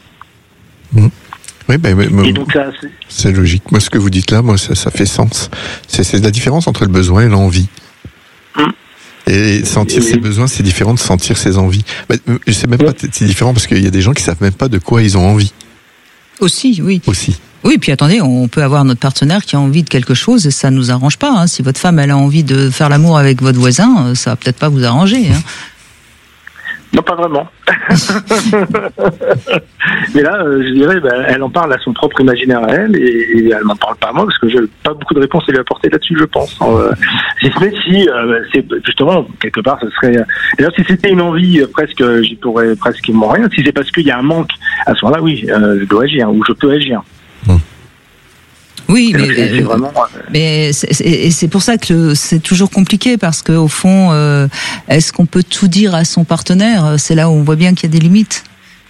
Mmh. Oui, ben, ben, et donc ça, c'est... c'est logique. Moi, ce que vous dites là, moi, ça, ça fait sens. C'est, c'est la différence entre le besoin et l'envie. Mmh. Et sentir et... ses besoins, c'est différent de sentir ses envies. Ben, je sais même pas, c'est différent parce qu'il y a des gens qui savent même pas de quoi ils ont envie. Aussi, oui. Aussi. Oui, puis attendez, on peut avoir notre partenaire qui a envie de quelque chose et ça nous arrange pas. Hein. Si votre femme elle a envie de faire l'amour avec votre voisin, ça va peut-être pas vous arranger. Hein. Non, pas vraiment. Mais là, euh, je dirais, bah, elle en parle à son propre imaginaire à elle, et, et elle m'en parle pas à moi, parce que j'ai pas beaucoup de réponses à lui apporter là-dessus, je pense. Euh, si ce n'est si, euh, c'est justement, quelque part, ce serait... D'ailleurs, si c'était une envie, euh, presque, j'y pourrais presque rien. Si c'est parce qu'il y a un manque, à ce moment-là, oui, euh, je dois agir, ou je peux agir. Mmh. Oui, mais, c'est, c'est vraiment... mais c'est, c'est, c'est pour ça que c'est toujours compliqué, parce que au fond, euh, est-ce qu'on peut tout dire à son partenaire ? C'est là où on voit bien qu'il y a des limites.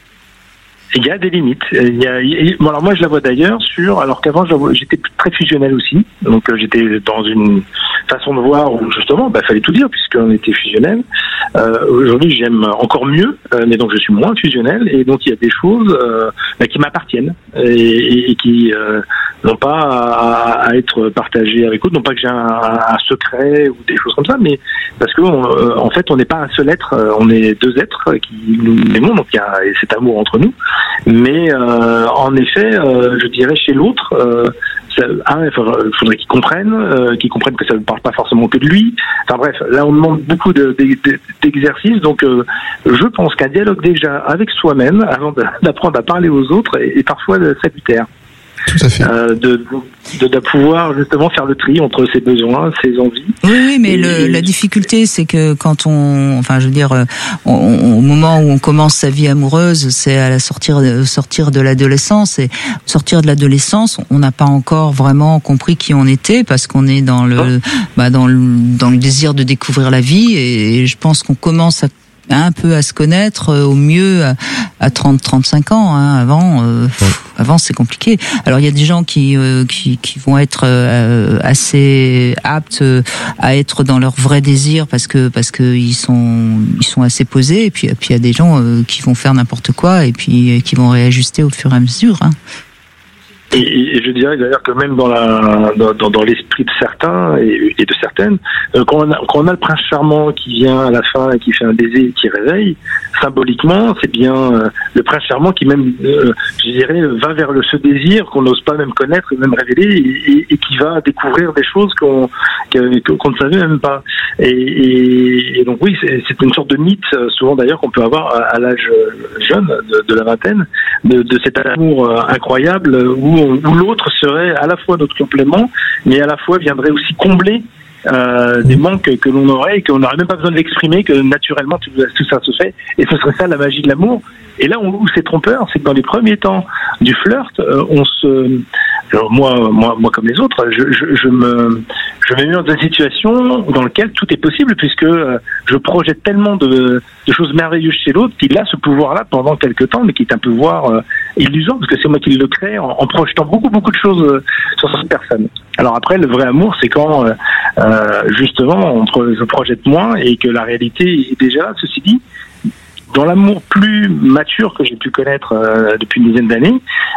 Il y a des limites. Il y a, il y a, bon, alors moi je la vois d'ailleurs sur, alors qu'avant j'étais très fusionnel aussi, donc euh, j'étais dans une façon de voir où justement, bah fallait tout dire puisqu'on était fusionnel. Euh, aujourd'hui j'aime encore mieux, euh, mais donc je suis moins fusionnel et donc il y a des choses euh, bah, qui m'appartiennent et, et, et qui euh, n'ont pas à, à être partagées avec d'autres, non pas que j'ai un, un secret ou des choses comme ça, mais parce que on, euh, en fait on n'est pas un seul être, on est deux êtres qui nous aimons, donc il y a cet amour entre nous. Mais euh, en effet, euh, je dirais chez l'autre, euh, ça, un, il faudrait, il faudrait qu'il comprenne, euh, qu'il comprenne que ça ne parle pas forcément que de lui. Enfin bref, là on demande beaucoup de, de, de, d'exercices, donc euh, je pense qu'un dialogue déjà avec soi-même, avant de, d'apprendre à parler aux autres, est, est parfois salutaire. Tout à fait. Euh, de, de, de pouvoir justement faire le tri entre ses besoins, ses envies. Oui, oui, mais le, la difficulté, c'est que quand on, enfin, je veux dire, on, on, au moment où on commence sa vie amoureuse, c'est à la sortir, sortir de l'adolescence, et sortir de l'adolescence, on n'a pas encore vraiment compris qui on était, parce qu'on est dans le, bah, dans le, dans le désir de découvrir la vie, et, et je pense qu'on commence à un peu à se connaître euh, au mieux à, à trente à trente-cinq ans. Hein. Avant, euh, pff, avant c'est compliqué. Alors il y a des gens qui euh, qui, qui vont être euh, assez aptes euh, à être dans leur vrai désir parce que parce que ils sont ils sont assez posés. Et puis puis il y a des gens euh, qui vont faire n'importe quoi et puis euh, qui vont réajuster au fur et à mesure. Hein. Et, et je dirais d'ailleurs que même dans la dans, dans l'esprit de certains et, et de certaines, euh, quand, on a, quand on a le prince charmant qui vient à la fin et qui fait un baiser et qui réveille, symboliquement, c'est bien euh, le prince charmant qui même, euh, je dirais, va vers le, ce désir qu'on n'ose pas même connaître et même révéler et, et, et qui va découvrir des choses qu'on qu'on, qu'on ne savait même pas. Et, et, et donc oui, c'est, c'est une sorte de mythe, souvent d'ailleurs, qu'on peut avoir à, à l'âge jeune, de, de la vingtaine, de, de cet amour incroyable où où l'autre serait à la fois notre complément, mais à la fois viendrait aussi combler euh, des manques que l'on aurait et qu'on n'aurait même pas besoin de l'exprimer, que naturellement tout, tout ça se fait. Et ce serait ça la magie de l'amour. Et là où c'est trompeur, c'est que dans les premiers temps du flirt, euh, on se... Alors moi, moi, moi comme les autres, je, je, je me, je me mets dans une situation dans laquelle tout est possible puisque euh, je projette tellement de, de choses merveilleuses chez l'autre qu'il a ce pouvoir-là pendant quelques temps, mais qui est un pouvoir euh, illusoire parce que c'est moi qui le crée en, en projetant beaucoup, beaucoup de choses euh, sur cette personne. Alors après, le vrai amour, c'est quand euh, euh, justement on, je projette moins et que la réalité est déjà là. Ceci dit, dans l'amour plus mature que j'ai pu connaître euh, depuis une dizaine d'années,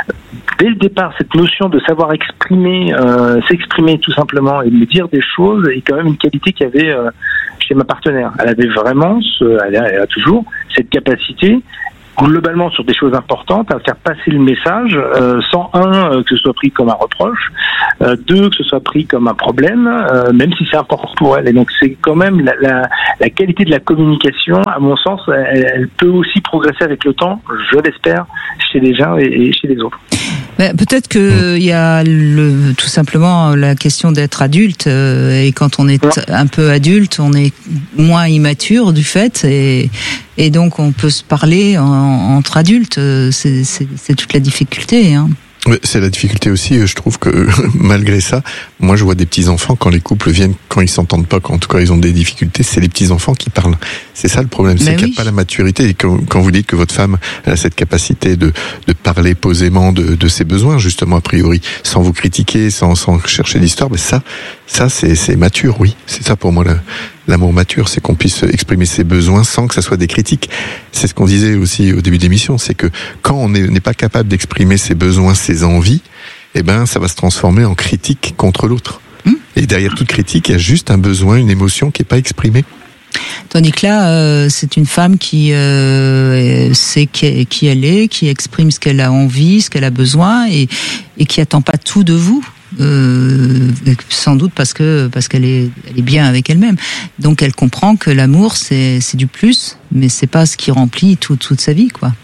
dès le départ, cette notion de savoir exprimer, euh, s'exprimer tout simplement et me dire des choses est quand même une qualité qu'il y avait euh, chez ma partenaire. Elle avait vraiment, ce, elle, a, elle a toujours cette capacité, globalement sur des choses importantes, à faire passer le message euh, sans un euh, que ce soit pris comme un reproche, euh, deux que ce soit pris comme un problème, euh, même si c'est important pour elle. Et donc c'est quand même la, la, la qualité de la communication, à mon sens, elle, elle peut aussi progresser avec le temps, je l'espère, chez les uns et, et chez les autres. Ben, peut-être que il y a le, tout simplement la question d'être adulte euh, et quand on est un peu adulte, on est moins immature du fait et et donc on peut se parler en, entre adultes. C'est, c'est, c'est toute la difficulté. Hein. C'est la difficulté aussi, je trouve que malgré ça, moi je vois des petits-enfants, quand les couples viennent, quand ils s'entendent pas, quand en tout cas ils ont des difficultés, c'est les petits-enfants qui parlent. C'est ça le problème, c'est ben qu'il n'y oui. a pas la maturité. Et quand, quand vous dites que votre femme a cette capacité de, de parler posément de, de ses besoins, justement a priori, sans vous critiquer, sans, sans chercher l'histoire, mais ça, ça c'est, c'est mature, oui. C'est ça pour moi le, l'amour mature, c'est qu'on puisse exprimer ses besoins sans que ça soit des critiques. C'est ce qu'on disait aussi au début de l'émission, c'est que quand on n'est pas capable d'exprimer ses besoins, ses envies, eh ben ça va se transformer en critique contre l'autre. Mmh. Et derrière toute critique, il y a juste un besoin, une émotion qui n'est pas exprimée. Tandis que là, euh, c'est une femme qui euh, sait qui, qui elle est, qui exprime ce qu'elle a envie, ce qu'elle a besoin, et, et qui attend pas tout de vous. Euh, sans doute parce que parce qu'elle est elle est bien avec elle-même. Donc elle comprend que l'amour c'est c'est du plus, mais c'est pas ce qui remplit tout, toute sa vie, quoi.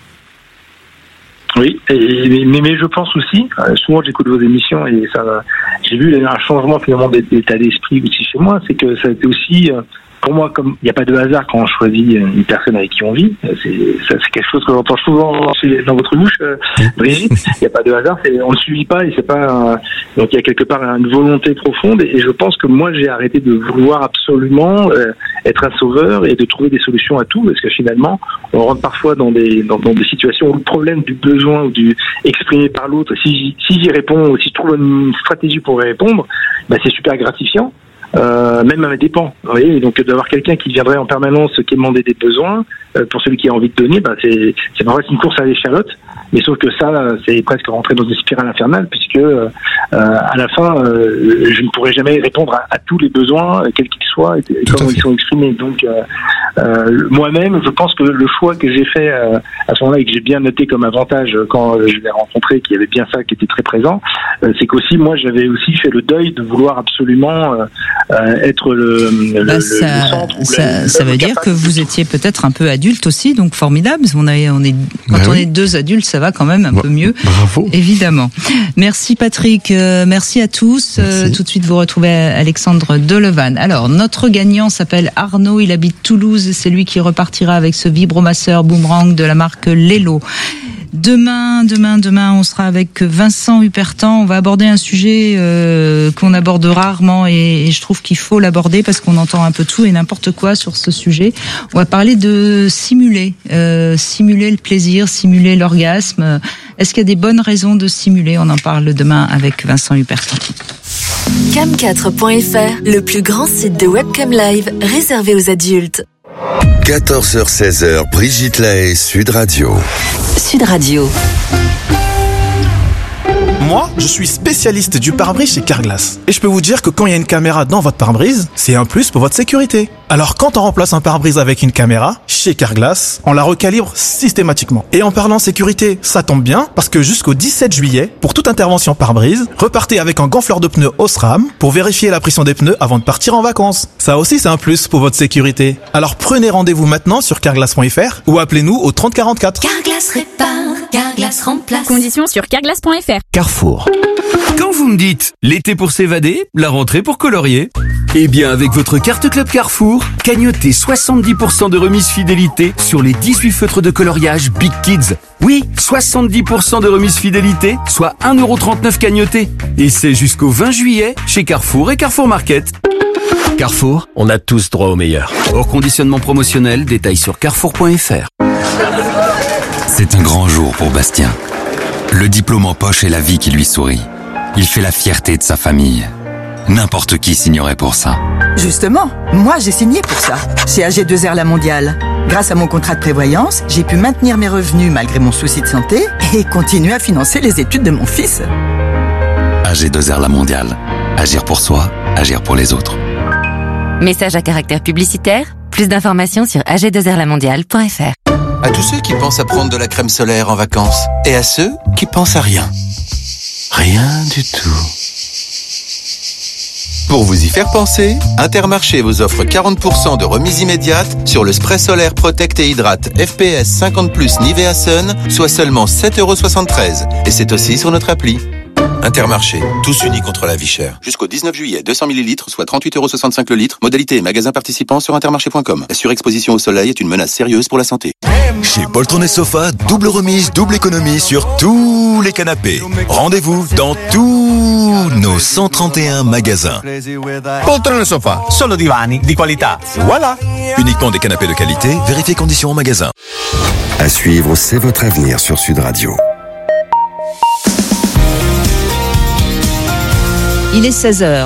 Oui, et, mais, mais je pense aussi, souvent j'écoute vos émissions et ça, j'ai vu un changement finalement d'état d'esprit aussi chez moi, c'est que ça a été aussi, pour moi, comme il n'y a pas de hasard quand on choisit une personne avec qui on vit, c'est, ça, c'est quelque chose que j'entends souvent dans votre bouche, Brigitte, il n'y a pas de hasard, c'est, on ne le suit pas et c'est pas, un, donc il y a quelque part une volonté profonde et, et je pense que moi j'ai arrêté de vouloir absolument euh, être un sauveur et de trouver des solutions à tout, parce que finalement on rentre parfois dans des, dans, dans des situations où le problème du besoin ou du exprimé par l'autre, si, si j'y réponds, si je trouve une stratégie pour y répondre, bah c'est super gratifiant. Euh, même à mes dépens. Vous voyez, donc d'avoir quelqu'un qui viendrait en permanence quémander des besoins euh, pour celui qui a envie de donner, bah c'est c'est pas vrai, c'est une course à l'échalote. Mais sauf que ça, c'est presque rentrer dans une spirale infernale, puisque euh, à la fin, euh, je ne pourrai jamais répondre à, à tous les besoins, quels qu'ils soient, et, et comment ils sont exprimés. Donc euh, euh, moi-même, je pense que le choix que j'ai fait euh, à ce moment-là et que j'ai bien noté comme avantage quand je l'ai rencontré, qu'il y avait bien ça qui était très présent, euh, c'est qu'aussi moi j'avais aussi fait le deuil de vouloir absolument euh, euh, être le, le, bah, le, ça, le centre. Ça, ça veut dire que vous étiez peut-être un peu adulte aussi, donc formidable. On a, on est, quand bah on oui. est deux adultes, ça va quand même un bah, peu mieux. Bravo. Évidemment. Merci Patrick, euh, merci à tous. Merci. Euh, tout de suite, vous retrouvez Alexandre Delevanne. Alors, notre gagnant s'appelle Arnaud, il habite Toulouse, c'est lui qui repartira avec ce vibromasseur boomerang de la marque Lelo. Demain, demain, demain, on sera avec Vincent Hupertan. On va aborder un sujet euh, qu'on aborde rarement et, et je trouve qu'il faut l'aborder parce qu'on entend un peu tout et n'importe quoi sur ce sujet. On va parler de simuler, euh, simuler le plaisir, simuler l'orgasme. Est-ce qu'il y a des bonnes raisons de simuler ? On en parle demain avec Vincent Hupertan. cam quatre point f r, le plus grand site de webcam live réservé aux adultes. quatorze heures seize heures, Brigitte Lahaie, Sud Radio. Sud Radio. Moi, je suis spécialiste du pare-brise chez Carglass. Et je peux vous dire que quand il y a une caméra dans votre pare-brise, c'est un plus pour votre sécurité. Alors quand on remplace un pare-brise avec une caméra, chez Carglass, on la recalibre systématiquement. Et en parlant sécurité, ça tombe bien, parce que jusqu'au dix-sept juillet, pour toute intervention pare-brise, repartez avec un gonfleur de pneus Osram pour vérifier la pression des pneus avant de partir en vacances. Ça aussi, c'est un plus pour votre sécurité. Alors prenez rendez-vous maintenant sur carglass point f r ou appelez-nous au trente quarante-quatre. Carglass répare, Carglass remplace. Conditions sur carglass point f r. Carrefour. Quand vous me dites l'été pour s'évader, la rentrée pour colorier, eh bien avec votre carte Club Carrefour, cagnotez soixante-dix pour cent de remise fidélité sur les dix-huit feutres de coloriage Big Kids. Oui, soixante-dix pour cent de remise fidélité, soit un euro trente-neuf cagnoté. Et c'est jusqu'au vingt juillet chez Carrefour et Carrefour Market. Carrefour, on a tous droit au meilleur. Hors conditionnement promotionnel, détail sur carrefour point f r. C'est un grand jour pour Bastien. Le diplôme en poche est la vie qui lui sourit. Il fait la fierté de sa famille. N'importe qui signerait pour ça. Justement, moi j'ai signé pour ça, chez A G deux R La Mondiale. Grâce à mon contrat de prévoyance, j'ai pu maintenir mes revenus malgré mon souci de santé et continuer à financer les études de mon fils. A G deux R La Mondiale. Agir pour soi, agir pour les autres. Message à caractère publicitaire. Plus d'informations sur a g deux r la mondiale point f r. À tous ceux qui pensent à prendre de la crème solaire en vacances et à ceux qui pensent à rien. Rien du tout. Pour vous y faire penser, Intermarché vous offre quarante pour cent de remise immédiate sur le spray solaire Protect et Hydrate F P S cinquante plus Nivea Sun, soit seulement sept euros soixante-treize. Et c'est aussi sur notre appli. Intermarché, tous unis contre la vie chère. Jusqu'au dix-neuf juillet, deux cents millilitres, soit trente-huit euros soixante-cinq le litre. Modalité et magasins participants sur intermarché point com. La surexposition au soleil est une menace sérieuse pour la santé. Chez Poltron et Sofa, double remise, double économie sur tous les canapés. Rendez-vous dans tous nos cent trente et un magasins. Poltron et Sofa, solo divani di qualità. Voilà. Uniquement des canapés de qualité, vérifiez conditions en magasin. À suivre, c'est votre avenir sur Sud Radio. Il est seize heures.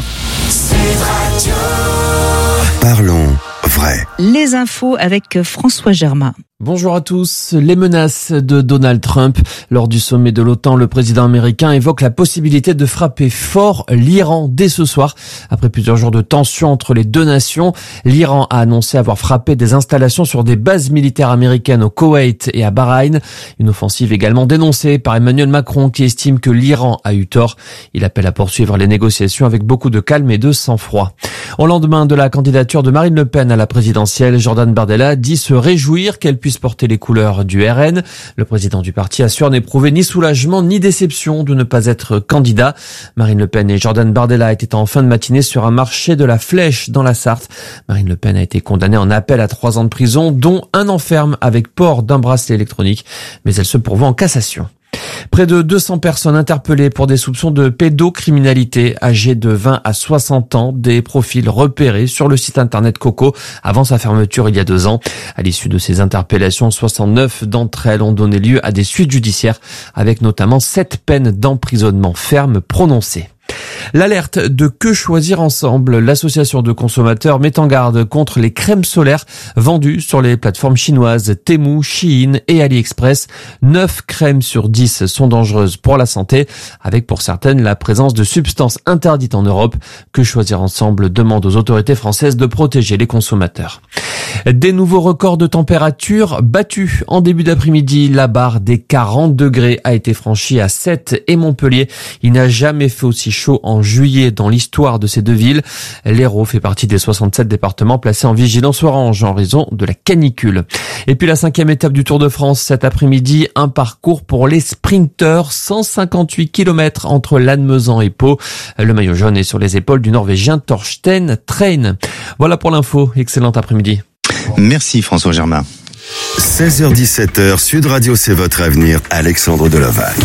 Parlons vrai. Les infos avec François Germain. Bonjour à tous. Les menaces de Donald Trump. Lors du sommet de l'OTAN, le président américain évoque la possibilité de frapper fort l'Iran dès ce soir. Après plusieurs jours de tension entre les deux nations, l'Iran a annoncé avoir frappé des installations sur des bases militaires américaines au Koweït et à Bahreïn. Une offensive également dénoncée par Emmanuel Macron qui estime que l'Iran a eu tort. Il appelle à poursuivre les négociations avec beaucoup de calme et de sang-froid. Au lendemain de la candidature de Marine Le Pen à la présidentielle, Jordan Bardella dit se réjouir qu'elle puisse porter les couleurs du R N. Le président du parti assure n'éprouver ni soulagement ni déception de ne pas être candidat. Marine Le Pen et Jordan Bardella étaient en fin de matinée sur un marché de la Flèche dans la Sarthe. Marine Le Pen a été condamnée en appel à trois ans de prison, dont un an ferme avec port d'un bracelet électronique, mais elle se pourvoit en cassation. Près de deux cents personnes interpellées pour des soupçons de pédocriminalité, âgées de vingt à soixante ans, des profils repérés sur le site internet Coco avant sa fermeture il y a deux ans. À l'issue de ces interpellations, soixante-neuf d'entre elles ont donné lieu à des suites judiciaires, avec notamment sept peines d'emprisonnement ferme prononcées. L'alerte de Que Choisir Ensemble, l'association de consommateurs met en garde contre les crèmes solaires vendues sur les plateformes chinoises Temu, Shein et AliExpress. neuf crèmes sur dix sont dangereuses pour la santé, avec pour certaines la présence de substances interdites en Europe. Que Choisir Ensemble demande aux autorités françaises de protéger les consommateurs. Des nouveaux records de température battus en début d'après-midi. La barre des quarante degrés a été franchie à Sète et Montpellier. Il n'a jamais fait aussi chaud en juillet dans l'histoire de ces deux villes. L'Hérault fait partie des soixante-sept départements placés en vigilance orange en raison de la canicule. Et puis la cinquième étape du Tour de France cet après-midi, un parcours pour les sprinteurs, cent cinquante-huit kilomètres entre Lannemezan et Pau. Le maillot jaune est sur les épaules du Norvégien Torsten Train. Voilà pour l'info. Excellent après-midi. Merci François Germain. seize heures dix-sept heures, Sud Radio, c'est votre avenir. Alexandre Delovagne.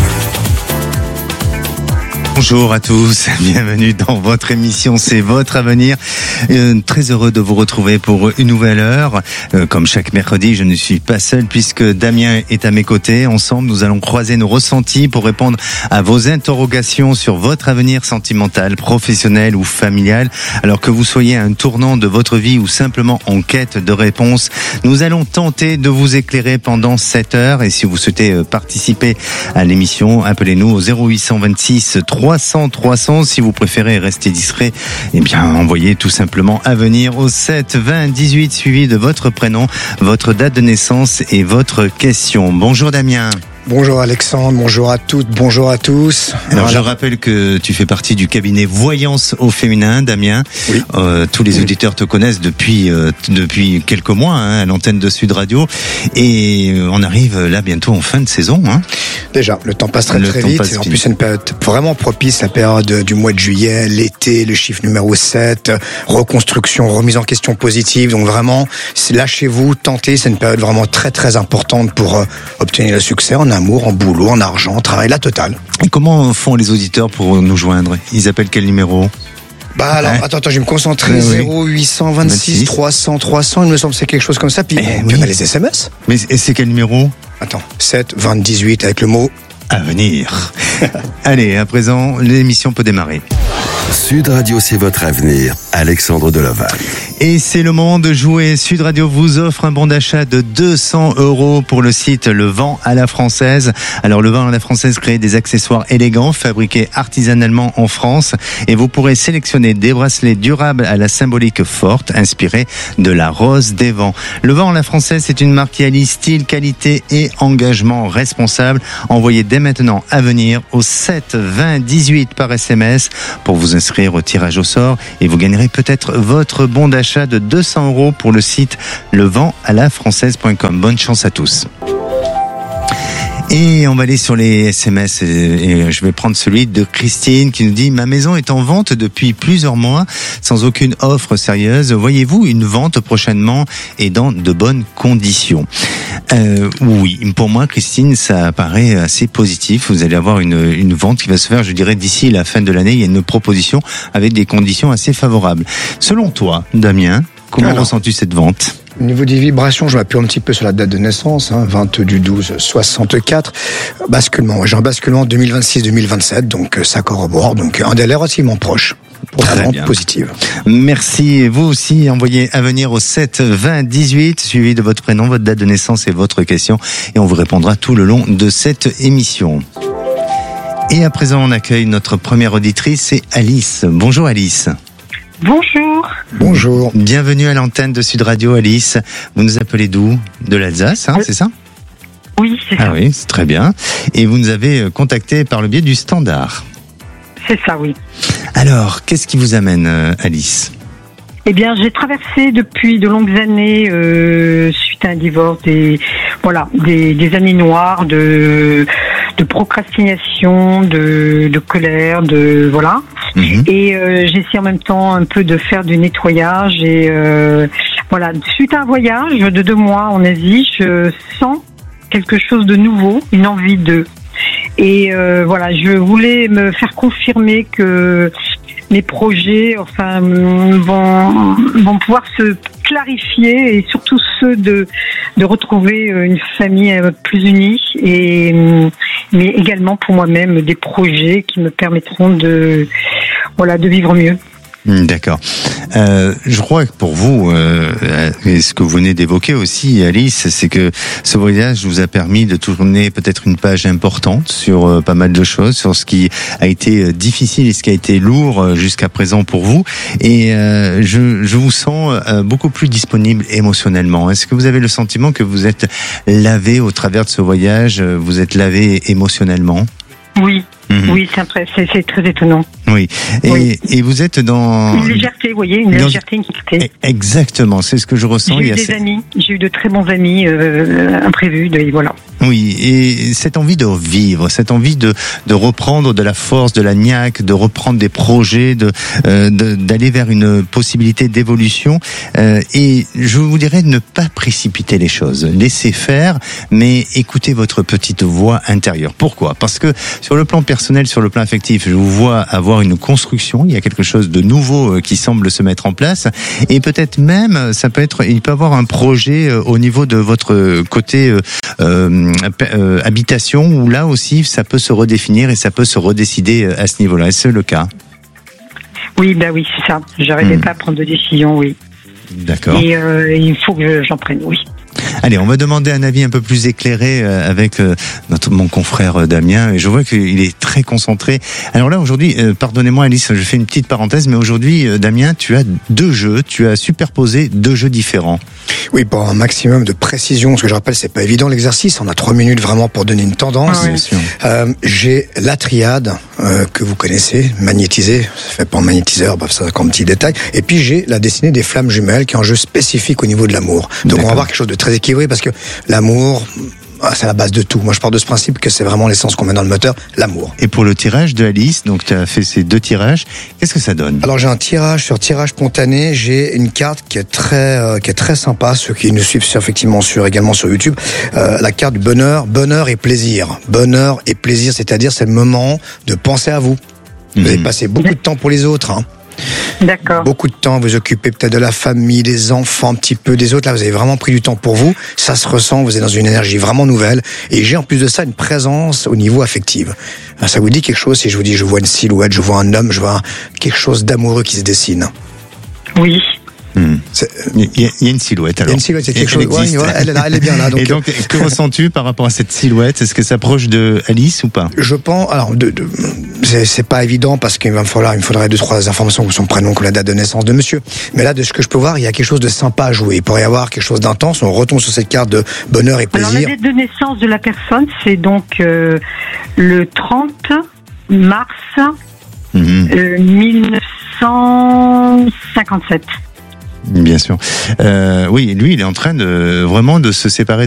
Bonjour à tous, bienvenue dans votre émission C'est votre avenir. Euh, très heureux de vous retrouver pour une nouvelle heure. Euh, comme chaque mercredi, je ne suis pas seul puisque Damien est à mes côtés. Ensemble, nous allons croiser nos ressentis pour répondre à vos interrogations sur votre avenir sentimental, professionnel ou familial. Alors que vous soyez à un tournant de votre vie ou simplement en quête de réponse, nous allons tenter de vous éclairer pendant cette heure. Et si vous souhaitez participer à l'émission, appelez-nous au zéro huit cent vingt-six trois cents trois cents. Si vous préférez rester discret, eh bien, envoyez tout simplement avenir au sept vingt dix-huit suivi de votre prénom, votre date de naissance et votre question. Bonjour Damien. Bonjour Alexandre, bonjour à toutes, bonjour à tous. Alors voilà. Je rappelle que tu fais partie du cabinet Voyance au féminin, Damien. Oui. Euh, tous les auditeurs te connaissent depuis euh, depuis quelques mois hein, à l'antenne de Sud Radio, et on arrive là bientôt en fin de saison. Hein. Déjà, le temps passe très le très temps vite. passe Et en vite. plus, c'est une période vraiment propice, la période du mois de juillet, l'été, le chiffre numéro sept, reconstruction, remise en question positive. Donc vraiment, c'est lâchez-vous, tentez. C'est une période vraiment très très importante pour euh, obtenir le succès en amour, en boulot, en argent, en travail, la totale. Et comment font les auditeurs pour nous joindre? Ils appellent quel numéro? Bah alors, Ouais. attends, attends, je vais me concentrer. Ouais, zéro huit cent vingt-six trois cents trois cents, il me semble que c'est quelque chose comme ça. Puis, Eh puis oui. on a les S M S. Mais et c'est quel numéro? Attends, sept vingt dix-huit avec le mot à venir. Allez, à présent, l'émission peut démarrer. Sud Radio, c'est votre avenir. Alexandre Deloval. Et c'est le moment de jouer. Sud Radio vous offre un bon d'achat de deux cents euros pour le site Le Vent à la Française. Alors, Le Vent à la Française crée des accessoires élégants fabriqués artisanalement en France, et vous pourrez sélectionner des bracelets durables à la symbolique forte inspirés de la rose des vents. Le Vent à la Française, c'est une marque qui allie style, qualité et engagement responsable. Envoyez dès maintenant à venir au sept vingt dix-huit par S M S pour vous inscrire au tirage au sort, et vous gagnerez peut-être votre bon d'achat de deux cents euros pour le site le vent à la française point com. Bonne chance à tous. Et on va aller sur les S M S, et je vais prendre celui de Christine qui nous dit: ma maison est en vente depuis plusieurs mois sans aucune offre sérieuse. Voyez-vous une vente prochainement et dans de bonnes conditions? Euh, oui, pour moi, Christine, ça paraît assez positif. Vous allez avoir une, une vente qui va se faire, je dirais, d'ici la fin de l'année. Il y a une proposition avec des conditions assez favorables. Selon toi, Damien, comment Alors. ressens-tu cette vente? Au niveau des vibrations, je m'appuie un petit peu sur la date de naissance, hein, vingt du douze soixante-quatre. Basculement, j'ai un basculement deux mille vingt-six deux mille vingt-sept, donc euh, ça corrobore, donc un délai relativement proche pour la Très vente bien. positive. Merci. Vous aussi, envoyez à venir au sept vingt dix-huit, suivi de votre prénom, votre date de naissance et votre question, et on vous répondra tout le long de cette émission. Et à présent, on accueille notre première auditrice, c'est Alice. Bonjour Alice. Bonjour. Bonjour. Bienvenue à l'antenne de Sud Radio, Alice. Vous nous appelez d'où? De l'Alsace, hein, c'est ça? Oui, c'est Ah ça. oui, c'est très bien. Et vous nous avez contacté par le biais du Standard. C'est ça, oui. Alors, qu'est-ce qui vous amène, euh, Alice? Eh bien, j'ai traversé depuis de longues années, euh, suite à un divorce, des voilà, des, des années noires de de procrastination, de, de colère, de voilà. Mmh. Et euh, j'essaie en même temps un peu de faire du nettoyage. Et euh, voilà, suite à un voyage de deux mois en Asie, je sens quelque chose de nouveau, une envie de. Et euh, voilà, je voulais me faire confirmer que mes projets, enfin, vont, vont pouvoir se clarifier, et surtout ceux de de retrouver une famille plus unie, et mais également pour moi-même des projets qui me permettront de voilà de vivre mieux. D'accord. Euh, je crois que pour vous, euh, et ce que vous venez d'évoquer aussi, Alice, c'est que ce voyage vous a permis de tourner peut-être une page importante sur euh, pas mal de choses, sur ce qui a été difficile et ce qui a été lourd euh, jusqu'à présent pour vous. Et euh, je, je vous sens euh, beaucoup plus disponible émotionnellement. Est-ce que vous avez le sentiment que vous êtes lavé au travers de ce voyage, vous êtes lavé émotionnellement? Oui. Mmh. Oui, c'est très, c'est, c'est très étonnant. Oui. Et, oui. et vous êtes dans... Une légèreté, vous voyez, une dans... légèreté, une quiétude. Exactement, c'est ce que je ressens. J'ai eu Il y a des cette... amis, j'ai eu de très bons amis euh, imprévus, de, voilà. Oui, et cette envie de vivre, cette envie de, de reprendre de la force, de la niaque, de reprendre des projets, de, euh, de d'aller vers une possibilité d'évolution. Euh, et je vous dirais de ne pas précipiter les choses, laissez faire, mais écoutez votre petite voix intérieure. Pourquoi? Parce que sur le plan personnel, sur le plan affectif, je vous vois avoir une construction, il y a quelque chose de nouveau qui semble se mettre en place, et peut-être même, ça peut être, il peut avoir un projet au niveau de votre côté euh, Euh, habitation, où là aussi ça peut se redéfinir et ça peut se redécider à ce niveau-là. Est-ce le cas? Oui, bah oui, c'est ça. J'arrivais mmh. pas à prendre de décision, oui. D'accord. Et euh, il faut que j'en prenne, oui. Allez, on va demander un avis un peu plus éclairé euh, avec euh, notre, mon confrère euh, Damien. Et je vois qu'il est très concentré. Alors là, aujourd'hui, euh, pardonnez-moi Alice, je fais une petite parenthèse, mais aujourd'hui, euh, Damien, tu as deux jeux, tu as superposé deux jeux différents. Oui, pour un maximum de précision, parce que je rappelle, c'est pas évident l'exercice. On a trois minutes vraiment pour donner une tendance. Ah, bien sûr. Euh, j'ai la triade euh, que vous connaissez, magnétisée, ça fait pas en magnétiseur, bref, ça comme petit détail. Et puis j'ai la destinée des flammes jumelles, qui est un jeu spécifique au niveau de l'amour. Donc D'accord. on va voir quelque chose de très équilibré, parce que l'amour, c'est la base de tout. Moi, je pars de ce principe que c'est vraiment l'essence qu'on met dans le moteur, l'amour. Et pour le tirage de Alice, donc tu as fait ces deux tirages, qu'est-ce que ça donne? Alors j'ai un tirage sur tirage spontané. J'ai une carte qui est très, euh, qui est très sympa. Ceux qui nous suivent sur, effectivement sur également sur YouTube, euh, la carte du bonheur, bonheur et plaisir. Bonheur et plaisir, c'est-à-dire c'est le moment de penser à vous. Vous mmh. avez passé beaucoup de temps pour les autres. Hein. D'accord. Beaucoup de temps, vous occupez peut-être de la famille, des enfants, un petit peu des autres. Là, vous avez vraiment pris du temps pour vous. Ça se ressent, vous êtes dans une énergie vraiment nouvelle. Et j'ai en plus de ça une présence au niveau affectif. Alors, ça vous dit quelque chose si je vous dis je vois une silhouette, je vois un homme, je vois un, quelque chose d'amoureux qui se dessine? Oui. Hmm. Il, y a, il y a une silhouette alors. Il y a une silhouette, c'est quelque chose. Elle, ouais, ouais, elle, est là, elle est bien là. Donc, et donc, que ressens-tu par rapport à cette silhouette? Est-ce que ça s'approche de Alice ou pas? Je pense. Alors, de, de, c'est, c'est pas évident parce qu'il va me falloir, il me faudrait deux trois informations comme son prénom, comme la date de naissance de monsieur. Mais là, de ce que je peux voir, il y a quelque chose de sympa à jouer. Il pourrait y avoir quelque chose d'intense. On retombe sur cette carte de bonheur et plaisir. Alors, la date de naissance de la personne, c'est donc euh, le trente mars mmh. euh, mille neuf cent cinquante-sept. Bien sûr. Euh, oui, lui, il est en train de vraiment de se séparer